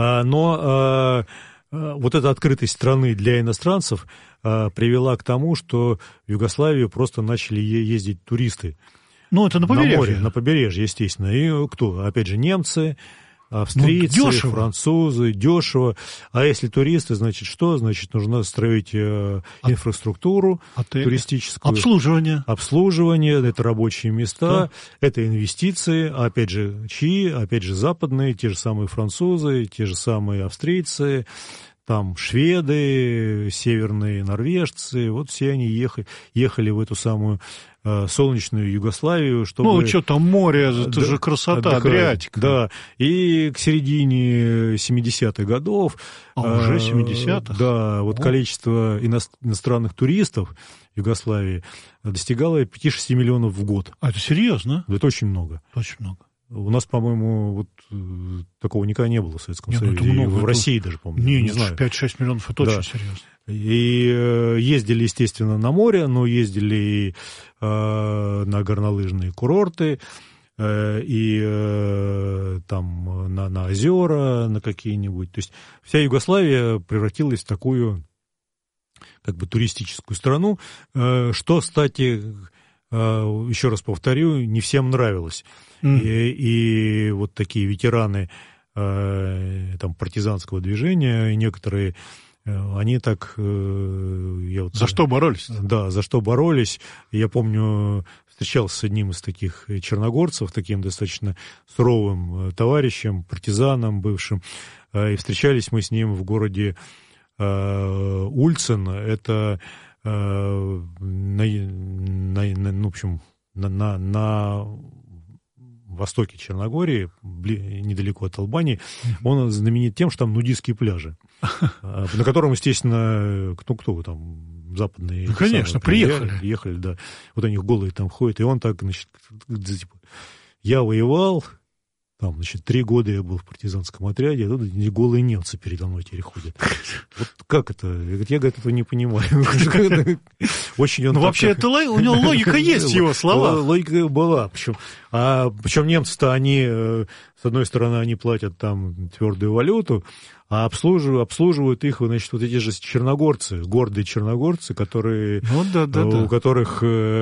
Speaker 1: Но вот эта открытость страны для иностранцев привела к тому, что в Югославию просто начали ездить туристы.
Speaker 2: Ну, это на побережье.
Speaker 1: На море, на побережье, естественно. И кто? Опять же, немцы, австрийцы, ну, дешево. Французы, дешево. А если туристы, значит, что? Значит, нужно строить э, инфраструктуру Отель. туристическую.
Speaker 2: Обслуживание.
Speaker 1: Обслуживание, это рабочие места, да. это инвестиции. Опять же, чьи? Опять же, западные, те же самые французы, те же самые австрийцы, там шведы, северные норвежцы. Вот все они ехали, ехали в эту самую солнечную Югославию, чтобы...
Speaker 2: Ну, что там море, это да, же красота, Адриатика.
Speaker 1: Да, и к середине семидесятых годов...
Speaker 2: А уже семидесятых?
Speaker 1: Да, вот О. количество иностранных туристов в Югославии достигало пять-шесть миллионов в год.
Speaker 2: А это серьезно?
Speaker 1: Это очень много.
Speaker 2: Очень много.
Speaker 1: У нас, по-моему, вот такого никогда не было в Советском
Speaker 2: Нет,
Speaker 1: Союзе.
Speaker 2: Много,
Speaker 1: в
Speaker 2: это...
Speaker 1: России даже, по-моему.
Speaker 2: Не,
Speaker 1: не
Speaker 2: нет,
Speaker 1: знаю.
Speaker 2: пять-шесть миллионов, это да. очень серьезно.
Speaker 1: И э, ездили, естественно, на море, но ездили и э, на горнолыжные курорты, э, и э, там на, на озера, на какие-нибудь. То есть вся Югославия превратилась в такую, как бы, туристическую страну, э, что, кстати, э, еще раз повторю, не всем нравилось. Mm. И, и вот такие ветераны э, там, партизанского движения, некоторые... Они так... Я вот,
Speaker 2: за что боролись?
Speaker 1: Да, за что боролись. Я помню, встречался с одним из таких черногорцев, таким достаточно суровым товарищем, партизаном бывшим. И встречались мы с ним в городе Ульцен. Это, на, на, на, ну, в общем, на, на, на востоке Черногории, недалеко от Албании, он знаменит тем, что там нудистские пляжи, на котором, естественно, кто, кто там, западные...
Speaker 2: Ну, конечно, приехали.
Speaker 1: Приехали, да. Вот они голые там ходят, и он так, значит, типа, я воевал, там, значит, три года я был в партизанском отряде, а тут голые немцы передо мной теперь ходят. Вот как это? Я, говорит, этого не понимаю. Очень он...
Speaker 2: Ну, вообще, это у него логика есть в его словах.
Speaker 1: Логика была. А причем немцы-то, они, с одной стороны, они платят там твердую валюту, а обслуживают, обслуживают их, значит, вот эти же черногорцы, гордые черногорцы, которые,
Speaker 2: ну, да, да,
Speaker 1: у
Speaker 2: да.
Speaker 1: которых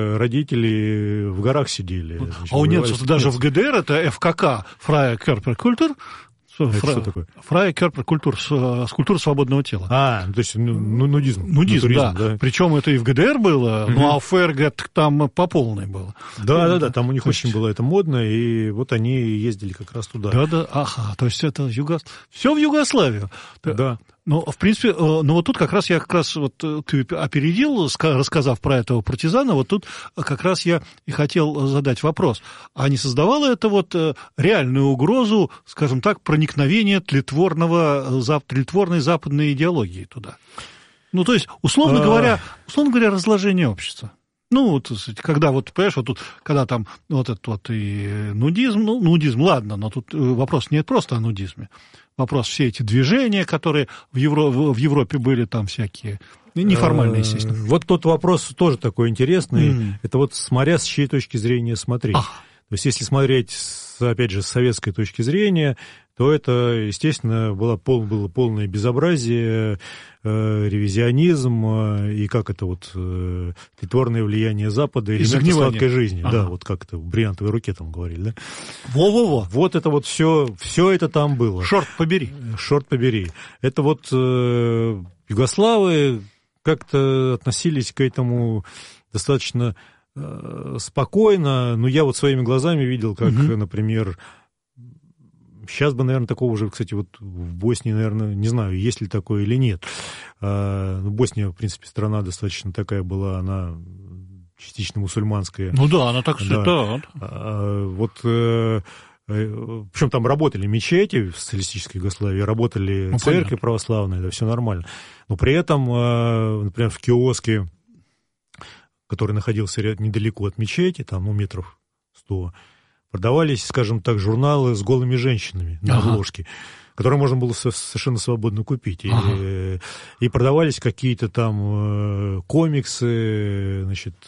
Speaker 1: родители в горах сидели. Значит,
Speaker 2: а у немцев даже в ГДР это эф ка ка, Freie Körperkultur.
Speaker 1: Что такое?
Speaker 2: Freie Körperkultur, скульптура свободного тела.
Speaker 1: А, то есть ну, нудизм.
Speaker 2: Нудизм, да. да. Причем это и в ГДР было, угу. ну а в ФРГ там по полной было.
Speaker 1: Да, да, да, там у них то очень есть... было это модно, и вот они ездили как раз туда.
Speaker 2: Да, да, ага, то есть это Югос... все в Югославию.
Speaker 1: Да.
Speaker 2: Ну, в принципе, ну вот тут как раз я как раз вот ты опередил, рассказав про этого партизана, вот тут как раз я и хотел задать вопрос. А не создавало это вот реальную угрозу, скажем так, проникновения тлетворного, тлетворной западной идеологии туда? Ну, то есть, условно говоря, условно говоря, разложение общества. Ну, вот, когда вот, понимаешь, вот тут, когда там вот этот вот и нудизм, ну, нудизм, ладно, но тут вопрос не просто о нудизме. Вопрос, все эти движения, которые в, Евро, в Европе были там всякие, неформальные, естественно.
Speaker 1: Вот тот вопрос тоже такой интересный. Mm. Это вот смотря с чьей точки зрения смотреть. Ах. То есть, если смотреть, с, опять же, с советской точки зрения, то это, естественно, было, пол, было полное безобразие, э, ревизионизм э, и как это вот э, тлетворное влияние Запада, элементы сладкой жизни. Ага. Да, вот как это в бриллиантовой руке там говорили, да?
Speaker 2: Во-во-во.
Speaker 1: Вот это вот все, все это там было.
Speaker 2: Шорт побери.
Speaker 1: Шорт побери. Это вот э, югославы как-то относились к этому достаточно э, спокойно. Но я вот своими глазами видел, как, угу. например... Сейчас бы, наверное, такого уже, кстати, вот в Боснии, наверное, не знаю, есть ли такое или нет. А, Босния, в принципе, страна достаточно такая была, она частично мусульманская.
Speaker 2: Ну да, она так да. да.
Speaker 1: А, вот, э, причем там работали мечети в социалистической Югославии, работали ну, церкви понятно. Православные, да, все нормально. Но при этом, например, в киоске, который находился недалеко от мечети, там, ну, метров сто, продавались, скажем так, журналы с голыми женщинами на ага. обложке, которые можно было совершенно свободно купить. Ага. И, и продавались какие-то там комиксы, значит,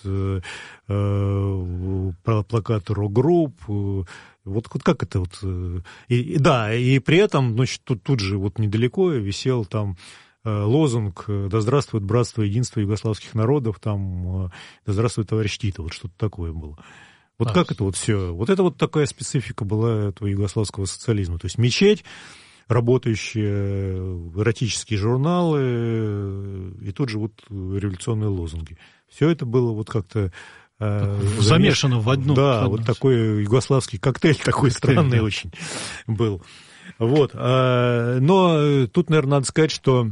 Speaker 1: плакаты рок-групп. Вот, вот как это вот... И, и, да, и при этом, значит, тут, тут же вот недалеко висел там лозунг «Да здравствует братство и единство югославских народов», там «Да здравствует товарищ Тито», вот что-то такое было. Вот а, как это вот все? Вот это вот такая специфика была этого югославского социализма. То есть мечеть, работающие эротические журналы и тут же вот революционные лозунги. Все это было вот как-то...
Speaker 2: Э, замешано в одну.
Speaker 1: Да, вот такой югославский коктейль такой коктейль, странный да. очень был. Вот. Но тут, наверное, надо сказать, что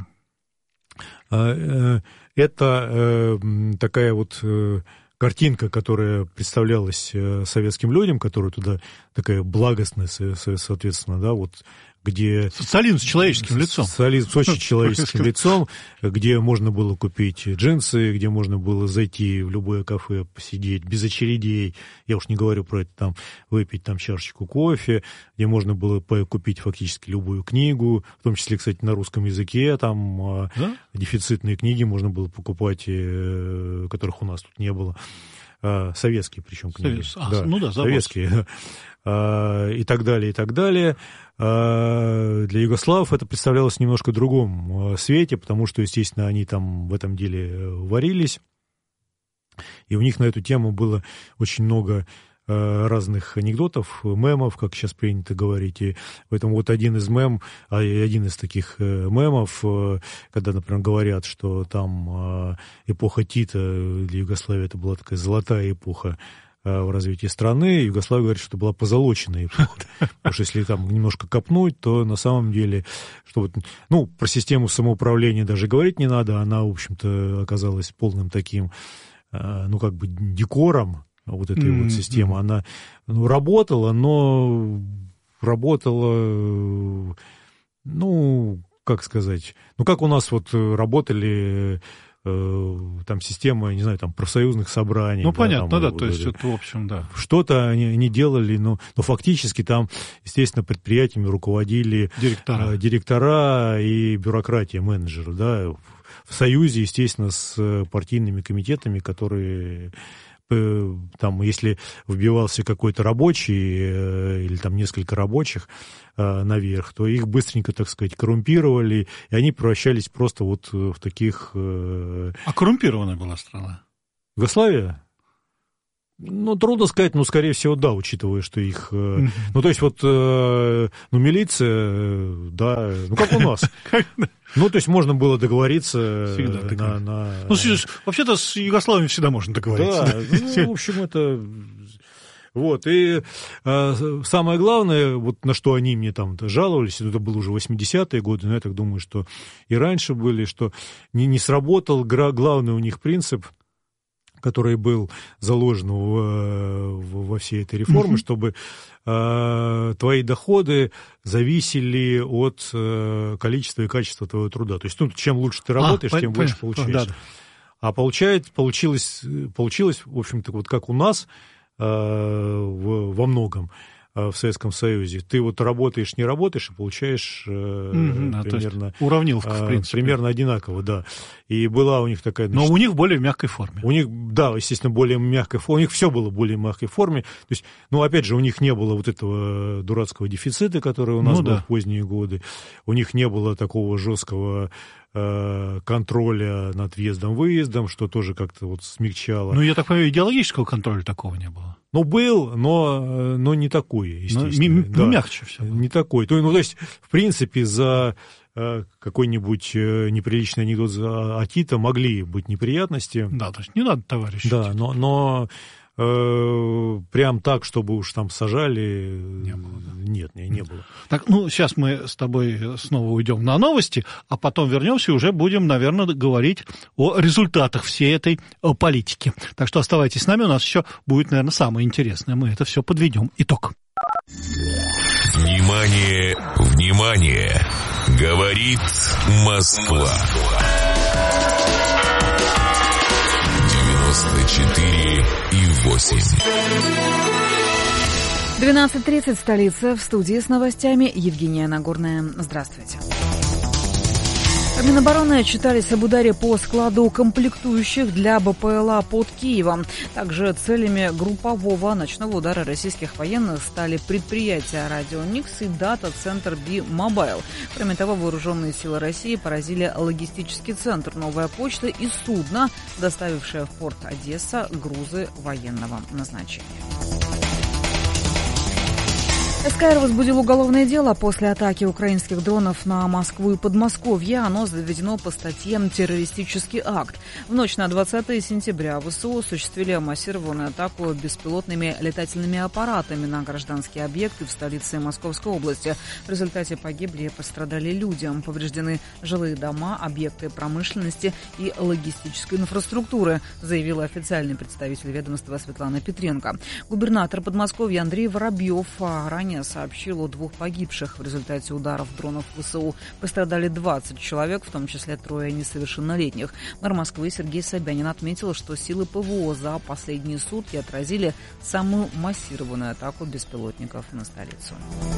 Speaker 1: это такая вот... картинка, которая представлялась советским людям, которая туда такая благостная, соответственно, да, вот где...
Speaker 2: Социализм с человеческим лицом.
Speaker 1: Социализм с очень человеческим лицом, где можно было купить джинсы, где можно было зайти в любое кафе, посидеть без очередей, я уж не говорю про это, там, выпить там чашечку кофе, где можно было купить фактически любую книгу, в том числе, кстати, на русском языке, там, да? Дефицитные книги можно было покупать, которых у нас тут не было. Советские причем книги.
Speaker 2: Совет... А, да, ну да,
Speaker 1: советские. И так далее, и так далее. Для югославов это представлялось в немножко другом свете, потому что, естественно, они там в этом деле варились, и у них на эту тему было очень много разных анекдотов, мемов, как сейчас принято говорить, и поэтому вот один из мем, один из таких мемов, когда, например, говорят, что там эпоха Тита для Югославии это была такая золотая эпоха в развитии страны, Югославия говорит, что это была позолоченная эпоха. Потому что если там немножко копнуть, то на самом деле, что вот, ну, про систему самоуправления даже говорить не надо, она, в общем-то, оказалась полным таким, ну, как бы декором, вот этой
Speaker 2: Mm-hmm.
Speaker 1: вот системы, она ну, работала, но работала, ну, как сказать, ну, как у нас вот работали там система, не знаю, там, профсоюзных собраний.
Speaker 2: Ну,
Speaker 1: да,
Speaker 2: понятно,
Speaker 1: там,
Speaker 2: да,
Speaker 1: вот,
Speaker 2: то есть
Speaker 1: это,
Speaker 2: это, в общем, да.
Speaker 1: Что-то они, они делали, но, но фактически там, естественно, предприятиями руководили
Speaker 2: директора,
Speaker 1: директора и бюрократия, менеджеры, да, в союзе, естественно, с партийными комитетами, которые... Там, если вбивался какой-то рабочий или там несколько рабочих э, наверх, то их быстренько, так сказать, коррумпировали, и они превращались просто вот в таких... Э...
Speaker 2: А коррумпированная была страна?
Speaker 1: Югославия? Ну, трудно сказать, но, скорее всего, да, учитывая, что их... Mm-hmm. Ну, то есть, вот, э, ну, милиция, да, ну, как у нас. Ну, то есть, можно было договориться на... на...
Speaker 2: Ну, вообще-то с Югославией всегда можно договориться.
Speaker 1: Да, ну, в общем, это... Вот, и э, самое главное, вот на что они мне там жаловались, это было уже восьмидесятые годы, но я так думаю, что и раньше были, что не, не сработал главный у них принцип, который был заложен в, в, во всей этой реформе, mm-hmm. чтобы э, твои доходы зависели от э, количества и качества твоего труда. То есть, ну, чем лучше ты работаешь, а, тем по, больше по, получаешь. Да, да. А получает, получилось, получилось, в общем-то, вот как у нас э, в, во многом в Советском Союзе. Ты вот работаешь, не работаешь, и получаешь э, mm-hmm, примерно...
Speaker 2: Уравниловка, в принципе.
Speaker 1: Примерно одинаково, да. И была у них такая...
Speaker 2: Значит, но у них более в мягкой форме.
Speaker 1: У них, да, естественно, более в мягкой форме. У них все было более в мягкой форме. То есть, ну, опять же, у них не было вот этого дурацкого дефицита, который у нас ну, был да. в поздние годы. У них не было такого жесткого э, контроля над въездом-выездом, что тоже как-то вот смягчало.
Speaker 2: Ну, я так понимаю, идеологического контроля такого не было.
Speaker 1: Ну, был, но, но не такой, естественно.
Speaker 2: Ну, да, мягче все было.
Speaker 1: Не такой. То, ну, то есть, в принципе, за э, какой-нибудь э, неприличный анекдот за Атита могли быть неприятности.
Speaker 2: Да, то есть не надо, товарищи.
Speaker 1: Да, но, но э, прям так, чтобы уж там сажали,
Speaker 2: не было, да.
Speaker 1: Нет, не, не было.
Speaker 2: Так, ну, сейчас мы с тобой снова уйдем на новости, а потом вернемся и уже будем, наверное, говорить о результатах всей этой политики. Так что оставайтесь с нами, у нас еще будет, наверное, самое интересное. Мы это все подведем. Итог.
Speaker 3: Внимание, внимание! Говорит Москва. девяносто четыре и восемь.
Speaker 4: двенадцать тридцать, столица, в студии с новостями Евгения Нагорная. Здравствуйте. В Минобороны отчитались об ударе по складу комплектующих для БПЛА под Киевом. Также целями группового ночного удара российских военных стали предприятия «Радио Никс» и дата-центр «Би-Мобайл». Кроме того, вооруженные силы России поразили логистический центр «Новая почта» и судно, доставившее в порт Одесса грузы военного назначения. СКР возбудил уголовное дело после атаки украинских дронов на Москву и Подмосковье. Оно заведено по статье «Террористический акт». В ночь на двадцатое сентября ВСУ осуществили массированную атаку беспилотными летательными аппаратами на гражданские объекты в столице Московской области. В результате погибли и пострадали люди. Повреждены жилые дома, объекты промышленности и логистической инфраструктуры, заявила официальный представитель ведомства Светлана Петренко. Губернатор Подмосковья Андрей Воробьев ранее сообщил о двух погибших в результате ударов дронов ВСУ. Пострадали двадцать человек, в том числе трое несовершеннолетних. Мэр Москвы Сергей Собянин отметил, что силы ПВО за последние сутки отразили самую массированную атаку беспилотников на столицу.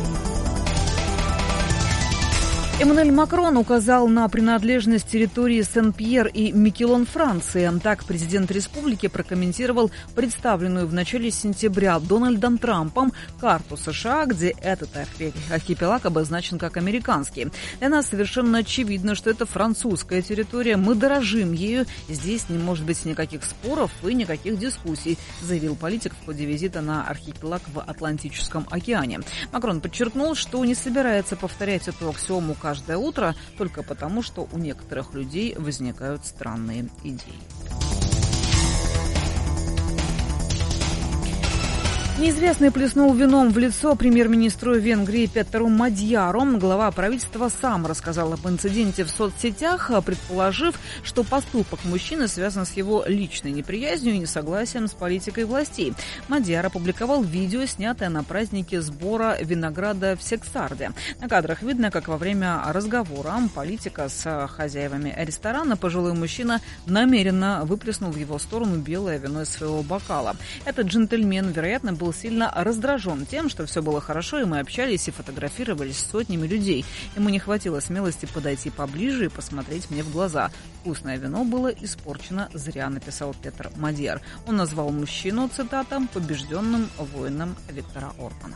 Speaker 4: Эммануэль Макрон указал на принадлежность территории Сен-Пьер и Микелон Франции. Так, президент республики прокомментировал представленную в начале сентября Дональдом Трампом карту США, где этот архипелаг обозначен как американский. Для нас совершенно очевидно, что это французская территория. Мы дорожим ею. Здесь не может быть никаких споров и никаких дискуссий, заявил политик в ходе визита на архипелаг в Атлантическом океане. Макрон подчеркнул, что не собирается повторять эту аксиому каждое утро только потому, что у некоторых людей возникают странные идеи. Неизвестный плеснул вином в лицо премьер-министру Венгрии Петеру Мадьяру. Глава правительства сам рассказал об инциденте в соцсетях, предположив, что поступок мужчины связан с его личной неприязнью и несогласием с политикой властей. Мадьяр опубликовал видео, снятое на празднике сбора винограда в Сексарде. На кадрах видно, как во время разговора политика с хозяевами ресторана пожилой мужчина намеренно выплеснул в его сторону белое вино из своего бокала. Этот джентльмен, вероятно, был сильно раздражен тем, что все было хорошо, и мы общались и фотографировались с сотнями людей. Ему не хватило смелости подойти поближе и посмотреть мне в глаза. «Вкусное вино было испорчено зря», написал Петер Мадьяр. Он назвал мужчину, цитата, «побежденным воином Виктора Орбана».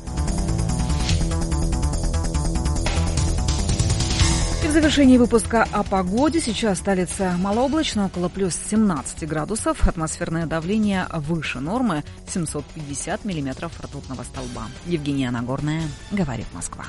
Speaker 4: И в завершении выпуска о погоде. Сейчас столица малооблачно, около плюс семнадцать градусов. Атмосферное давление выше нормы, семьсот пятьдесят миллиметров ртутного столба. Евгения Нагорная, говорит Москва.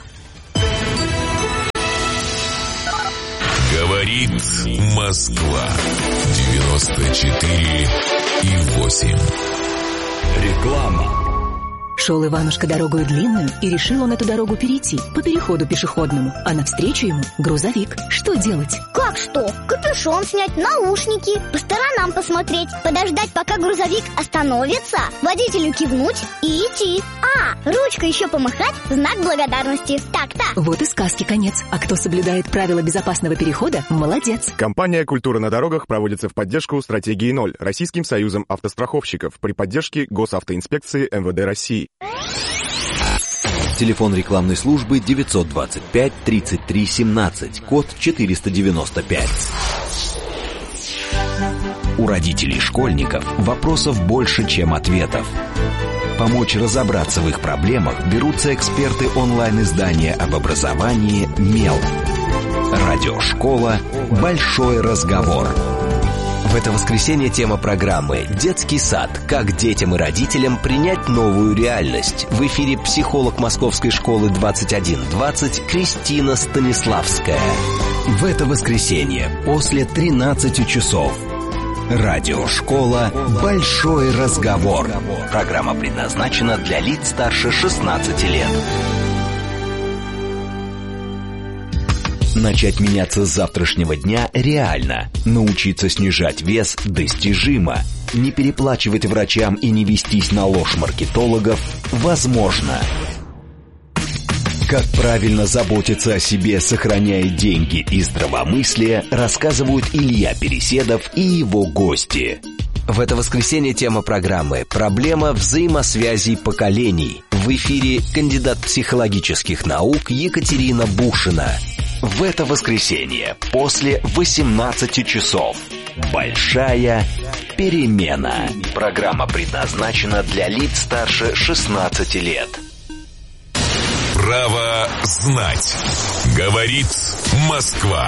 Speaker 3: Говорит Москва. девяносто четыре и восемь.
Speaker 6: Реклама.
Speaker 8: Шел Иванушка дорогою длинную, и решил он эту дорогу перейти по переходу пешеходному, а навстречу ему грузовик. Что делать?
Speaker 9: Как что? Капюшон снять, наушники, по сторонам посмотреть, подождать, пока грузовик остановится, водителю кивнуть и идти. А, ручкой еще помахать, знак благодарности. Так-то.
Speaker 8: Вот и сказки конец. А кто соблюдает правила безопасного перехода, молодец.
Speaker 10: Компания «Культура на дорогах» проводится в поддержку стратегии ноль Российским союзом автостраховщиков при поддержке Госавтоинспекции эм вэ дэ России.
Speaker 6: Телефон рекламной службы девятьсот двадцать пять тридцать три семнадцать, код четыреста девяносто пять. У родителей школьников вопросов больше, чем ответов. Помочь разобраться в их проблемах берутся эксперты онлайн-издания об образовании «Мел». Радиошкола «Большой разговор». В это воскресенье тема программы «Детский сад. Как детям и родителям принять новую реальность». В эфире психолог Московской школы двадцать один двадцать Кристина Станиславская. В это воскресенье после тринадцати часов. Радиошкола «Большой разговор». Программа предназначена для лиц старше шестнадцати лет. Начать меняться с завтрашнего дня реально. Научиться снижать вес достижимо. Не переплачивать врачам и не вестись на ложь маркетологов возможно. Как правильно заботиться о себе, сохраняя деньги и здравомыслие, рассказывают Илья Переседов и его гости. В это воскресенье тема программы «Проблема взаимосвязей поколений». В эфире кандидат психологических наук Екатерина Бушина. В это воскресенье после восемнадцати часов. Большая перемена. Программа предназначена для лиц старше шестнадцати лет.
Speaker 3: Право знать. Говорит Москва.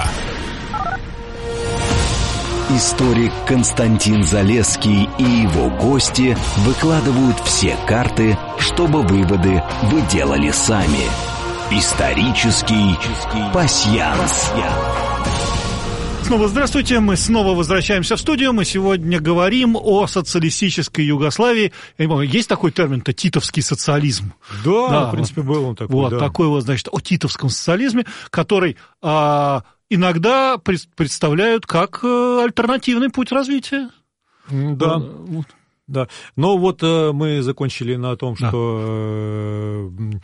Speaker 6: Историк Константин Залесский и его гости выкладывают все карты, чтобы выводы вы делали сами. Исторический пасьянс.
Speaker 2: Снова здравствуйте, мы снова возвращаемся в студию. Мы сегодня говорим о социалистической Югославии. Есть такой термин-то титовский социализм?
Speaker 1: Да, да, в принципе, был он такой.
Speaker 2: Вот,
Speaker 1: да.
Speaker 2: такой вот, значит, о титовском социализме, который а, иногда пред, представляют как а, альтернативный путь развития.
Speaker 1: Да,
Speaker 2: вот.
Speaker 1: Да. Но вот а, мы закончили на том, что... Да.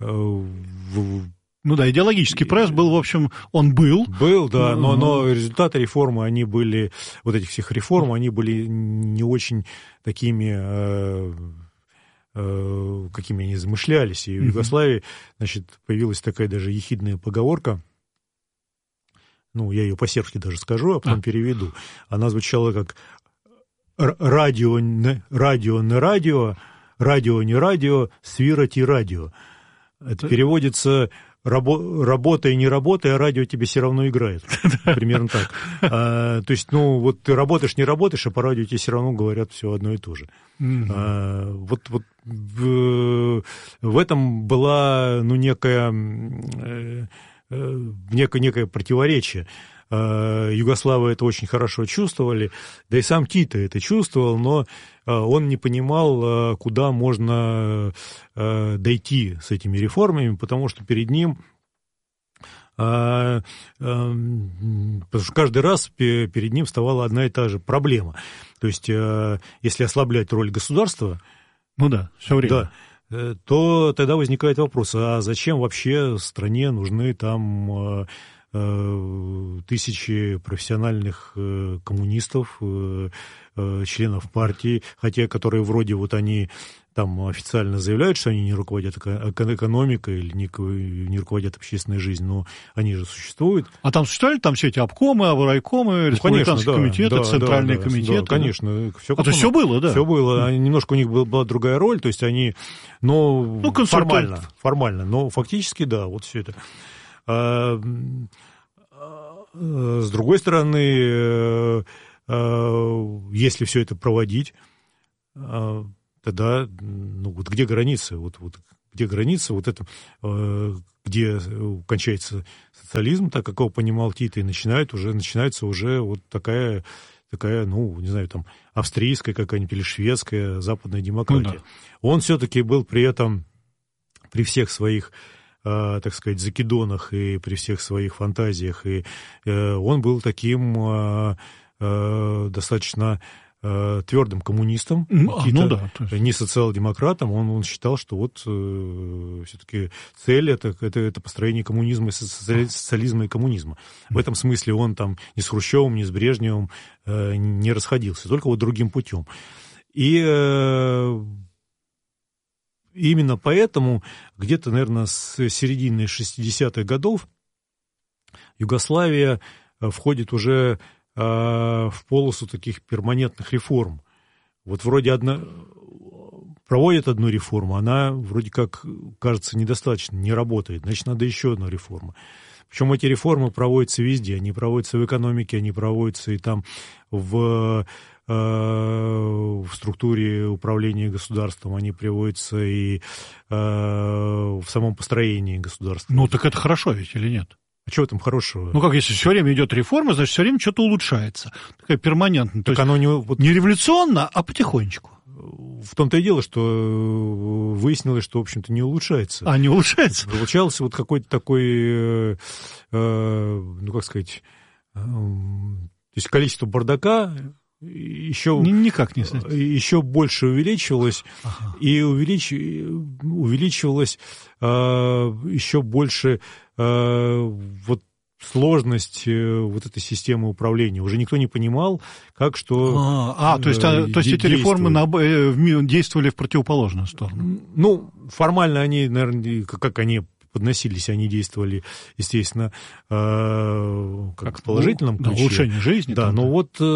Speaker 2: Ну да, идеологический пресс был, в общем, он был.
Speaker 1: Был, да, но, но результаты реформы, они были, вот этих всех реформ, они были не очень такими, э, э, какими они замышлялись. И в Югославии, значит, появилась такая даже ехидная поговорка, ну, я ее по-сербски даже скажу, а потом а. переведу. Она звучала как «радио не радио, не радио, радио не радио, свирать и радио». Это переводится «Рабо- «работай, не работай, а радио тебе все равно играет». Примерно так. А, то есть, ну, вот ты работаешь, не работаешь, а по радио тебе все равно говорят все одно и то же. Mm-hmm. А, вот вот в, в этом была, ну, некая... Э, некое, некое противоречие. Югославы это очень хорошо чувствовали, да и сам Тито это чувствовал, но он не понимал, куда можно дойти с этими реформами, потому что перед ним, потому что каждый раз перед ним вставала одна и та же проблема. То есть, если ослаблять роль государства,
Speaker 2: ну да, все время,
Speaker 1: да, то тогда возникает вопрос, а зачем вообще стране нужны там тысячи профессиональных коммунистов, членов партии, хотя которые вроде вот они там официально заявляют, что они не руководят экономикой или не руководят общественной жизнью, но они же существуют.
Speaker 2: А там существовали там все эти обкомы, райкомы, республиканские ну, комитеты, да, центральные
Speaker 1: да,
Speaker 2: комитеты?
Speaker 1: Да, конечно. Все,
Speaker 2: а то все было, да?
Speaker 1: Все было. Mm. Немножко у них была, была другая роль, то есть они, но ну, формально, формально, но фактически, да, вот все это. С другой стороны, если все это проводить, тогда, ну, вот где границы? Вот, вот, где границы? Вот это, где кончается социализм, так как его понимал Тито, и начинает уже, начинается уже вот такая, такая, ну, не знаю, там, австрийская какая-нибудь или шведская западная демократия. Ну, да. Он все-таки был при этом, при всех своих, так сказать, закидонах и при всех своих фантазиях, и он был таким достаточно твердым коммунистом,
Speaker 2: а, ну да,
Speaker 1: есть... не социал-демократом. Он, он считал, что вот э, все-таки цель это, это, это построение коммунизма, социализма и коммунизма. В этом смысле он там ни с Хрущевым, ни с Брежневым э, не расходился, только вот другим путем. И э, именно поэтому где-то, наверное, с середины шестидесятых годов Югославия входит уже в полосу таких перманентных реформ. Вот вроде одна... проводят одну реформу, она вроде как, кажется, недостаточно, не работает, значит, надо еще одна реформа. Причем эти реформы проводятся везде, они проводятся в экономике, они проводятся и там в, в структуре управления государством, они приводятся и в самом построении государства.
Speaker 2: Ну, так это хорошо ведь или нет?
Speaker 1: А что в этом хорошего?
Speaker 2: Ну, как если все время идет реформа, значит, все время что-то улучшается. Такая перманентная. То есть
Speaker 1: оно не... Вот...
Speaker 2: не революционно, а потихонечку.
Speaker 1: В том-то и дело, что выяснилось, что, в общем-то, не улучшается.
Speaker 2: А, не улучшается?
Speaker 1: Получался вот какой-то такой, э, э, ну, как сказать, э, то есть количество бардака еще,
Speaker 2: никак не знать.
Speaker 1: еще больше увеличивалось, ага. и увелич, увеличивалось э, еще больше э, вот сложность вот этой системы управления. Уже никто не понимал, как что...
Speaker 2: А, а то есть, а, то есть эти реформы на, действовали в противоположную сторону?
Speaker 1: Ну, формально они, наверное, как они подносились, они действовали, естественно, э, как, как в положительном ключе.
Speaker 2: Улучшение жизни.
Speaker 1: Да,
Speaker 2: там,
Speaker 1: но
Speaker 2: да.
Speaker 1: вот э,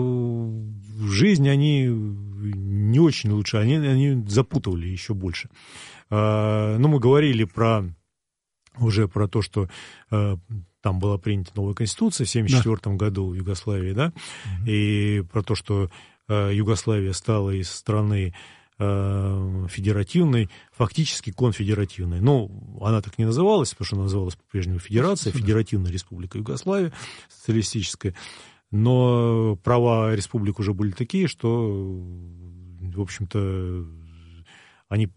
Speaker 1: в жизни они не очень лучше, они, они запутывали еще больше. Э, ну, мы говорили про уже про то, что э, там была принята новая конституция в тысяча девятьсот семьдесят четвёртом да. году в Югославии, да, mm-hmm. и про то, что э, Югославия стала из страны э, федеративной, фактически конфедеративной. Ну, она так не называлась, потому что она называлась по-прежнему Федерация, Федеративная Республика Югославия, социалистическая, но права республик уже были такие, что, в общем-то, они,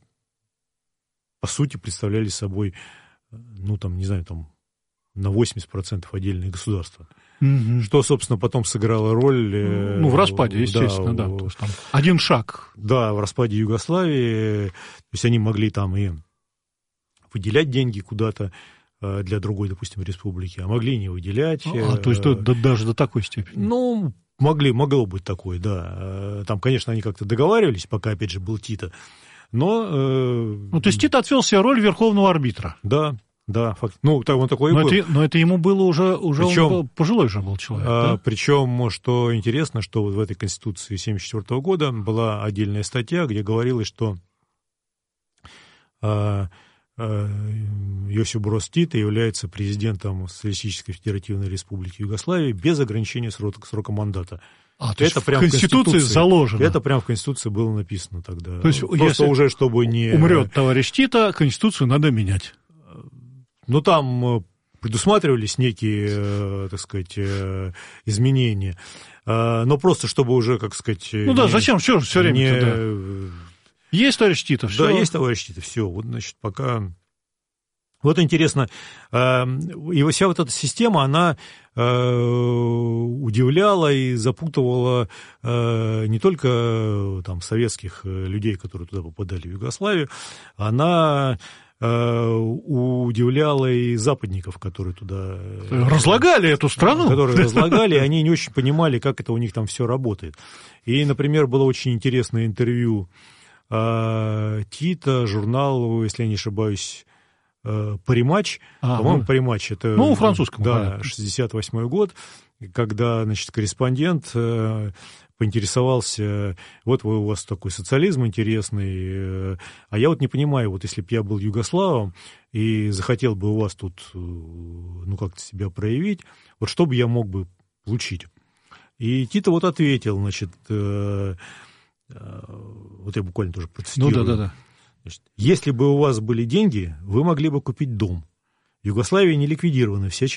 Speaker 1: по сути, представляли собой, ну, там, не знаю, там, на восемьдесят процентов отдельные государства. Mm-hmm. Что, собственно, потом сыграло роль...
Speaker 2: Ну, в распаде, естественно, да. да то есть там один шаг.
Speaker 1: Да, в распаде Югославии. То есть они могли там и выделять деньги куда-то для другой, допустим, республики, а могли и не выделять.
Speaker 2: А, то есть до, до, даже до такой степени?
Speaker 1: Ну, могли, могло быть такое, да. Там, конечно, они как-то договаривались, пока, опять же, был Тито. Но...
Speaker 2: Ну, то есть Тито отвел себе роль верховного арбитра.
Speaker 1: Да. Да, факт. Ну, он такой
Speaker 2: но
Speaker 1: был.
Speaker 2: Это, но это ему было уже, уже причем, он был, пожилой же был человек. А,
Speaker 1: да? Причем, что интересно, что вот в этой Конституции тысяча девятьсот семьдесят четвёртого года была отдельная статья, где говорилось, что а, а, Йосип Брос Тито является президентом Социалистической Федеративной Республики Югославии без ограничения срока, срока мандата.
Speaker 2: А, то это есть прям в Конституции, Конституции заложено.
Speaker 1: Это прям в Конституции было написано тогда.
Speaker 2: То есть,
Speaker 1: просто
Speaker 2: если
Speaker 1: уже, чтобы не...
Speaker 2: умрет товарищ Тито, Конституцию надо менять.
Speaker 1: Ну, там предусматривались некие, так сказать, изменения. Но просто чтобы уже, как сказать...
Speaker 2: Ну да, не, зачем все, все время
Speaker 1: не...
Speaker 2: да. Есть товарищ Титов? Все.
Speaker 1: Да, есть товарищ Титов, все. Вот, значит, пока... Вот интересно, и вся вот эта система, она удивляла и запутывала не только там советских людей, которые туда попадали, в Югославию, она удивляла и западников, которые туда...
Speaker 2: Разлагали эту страну.
Speaker 1: Которые разлагали, и они не очень понимали, как это у них там все работает. И, например, было очень интересное интервью Тита, журнал, если я не ошибаюсь, «Париматч», ага. по-моему, «Париматч» — это...
Speaker 2: Ну, французском.
Speaker 1: Да, шестьдесят восьмой год, когда, значит, корреспондент поинтересовался, вот вы, у вас такой социализм интересный, а я вот не понимаю, вот если бы я был югославом и захотел бы у вас тут, ну, как-то себя проявить, вот что бы я мог бы получить? И Тита вот ответил, значит, вот я буквально тоже процитирую.
Speaker 2: Ну, да-да-да.
Speaker 1: Значит, если бы у вас были деньги, вы могли бы купить дом. В Югославии не ликвидированы все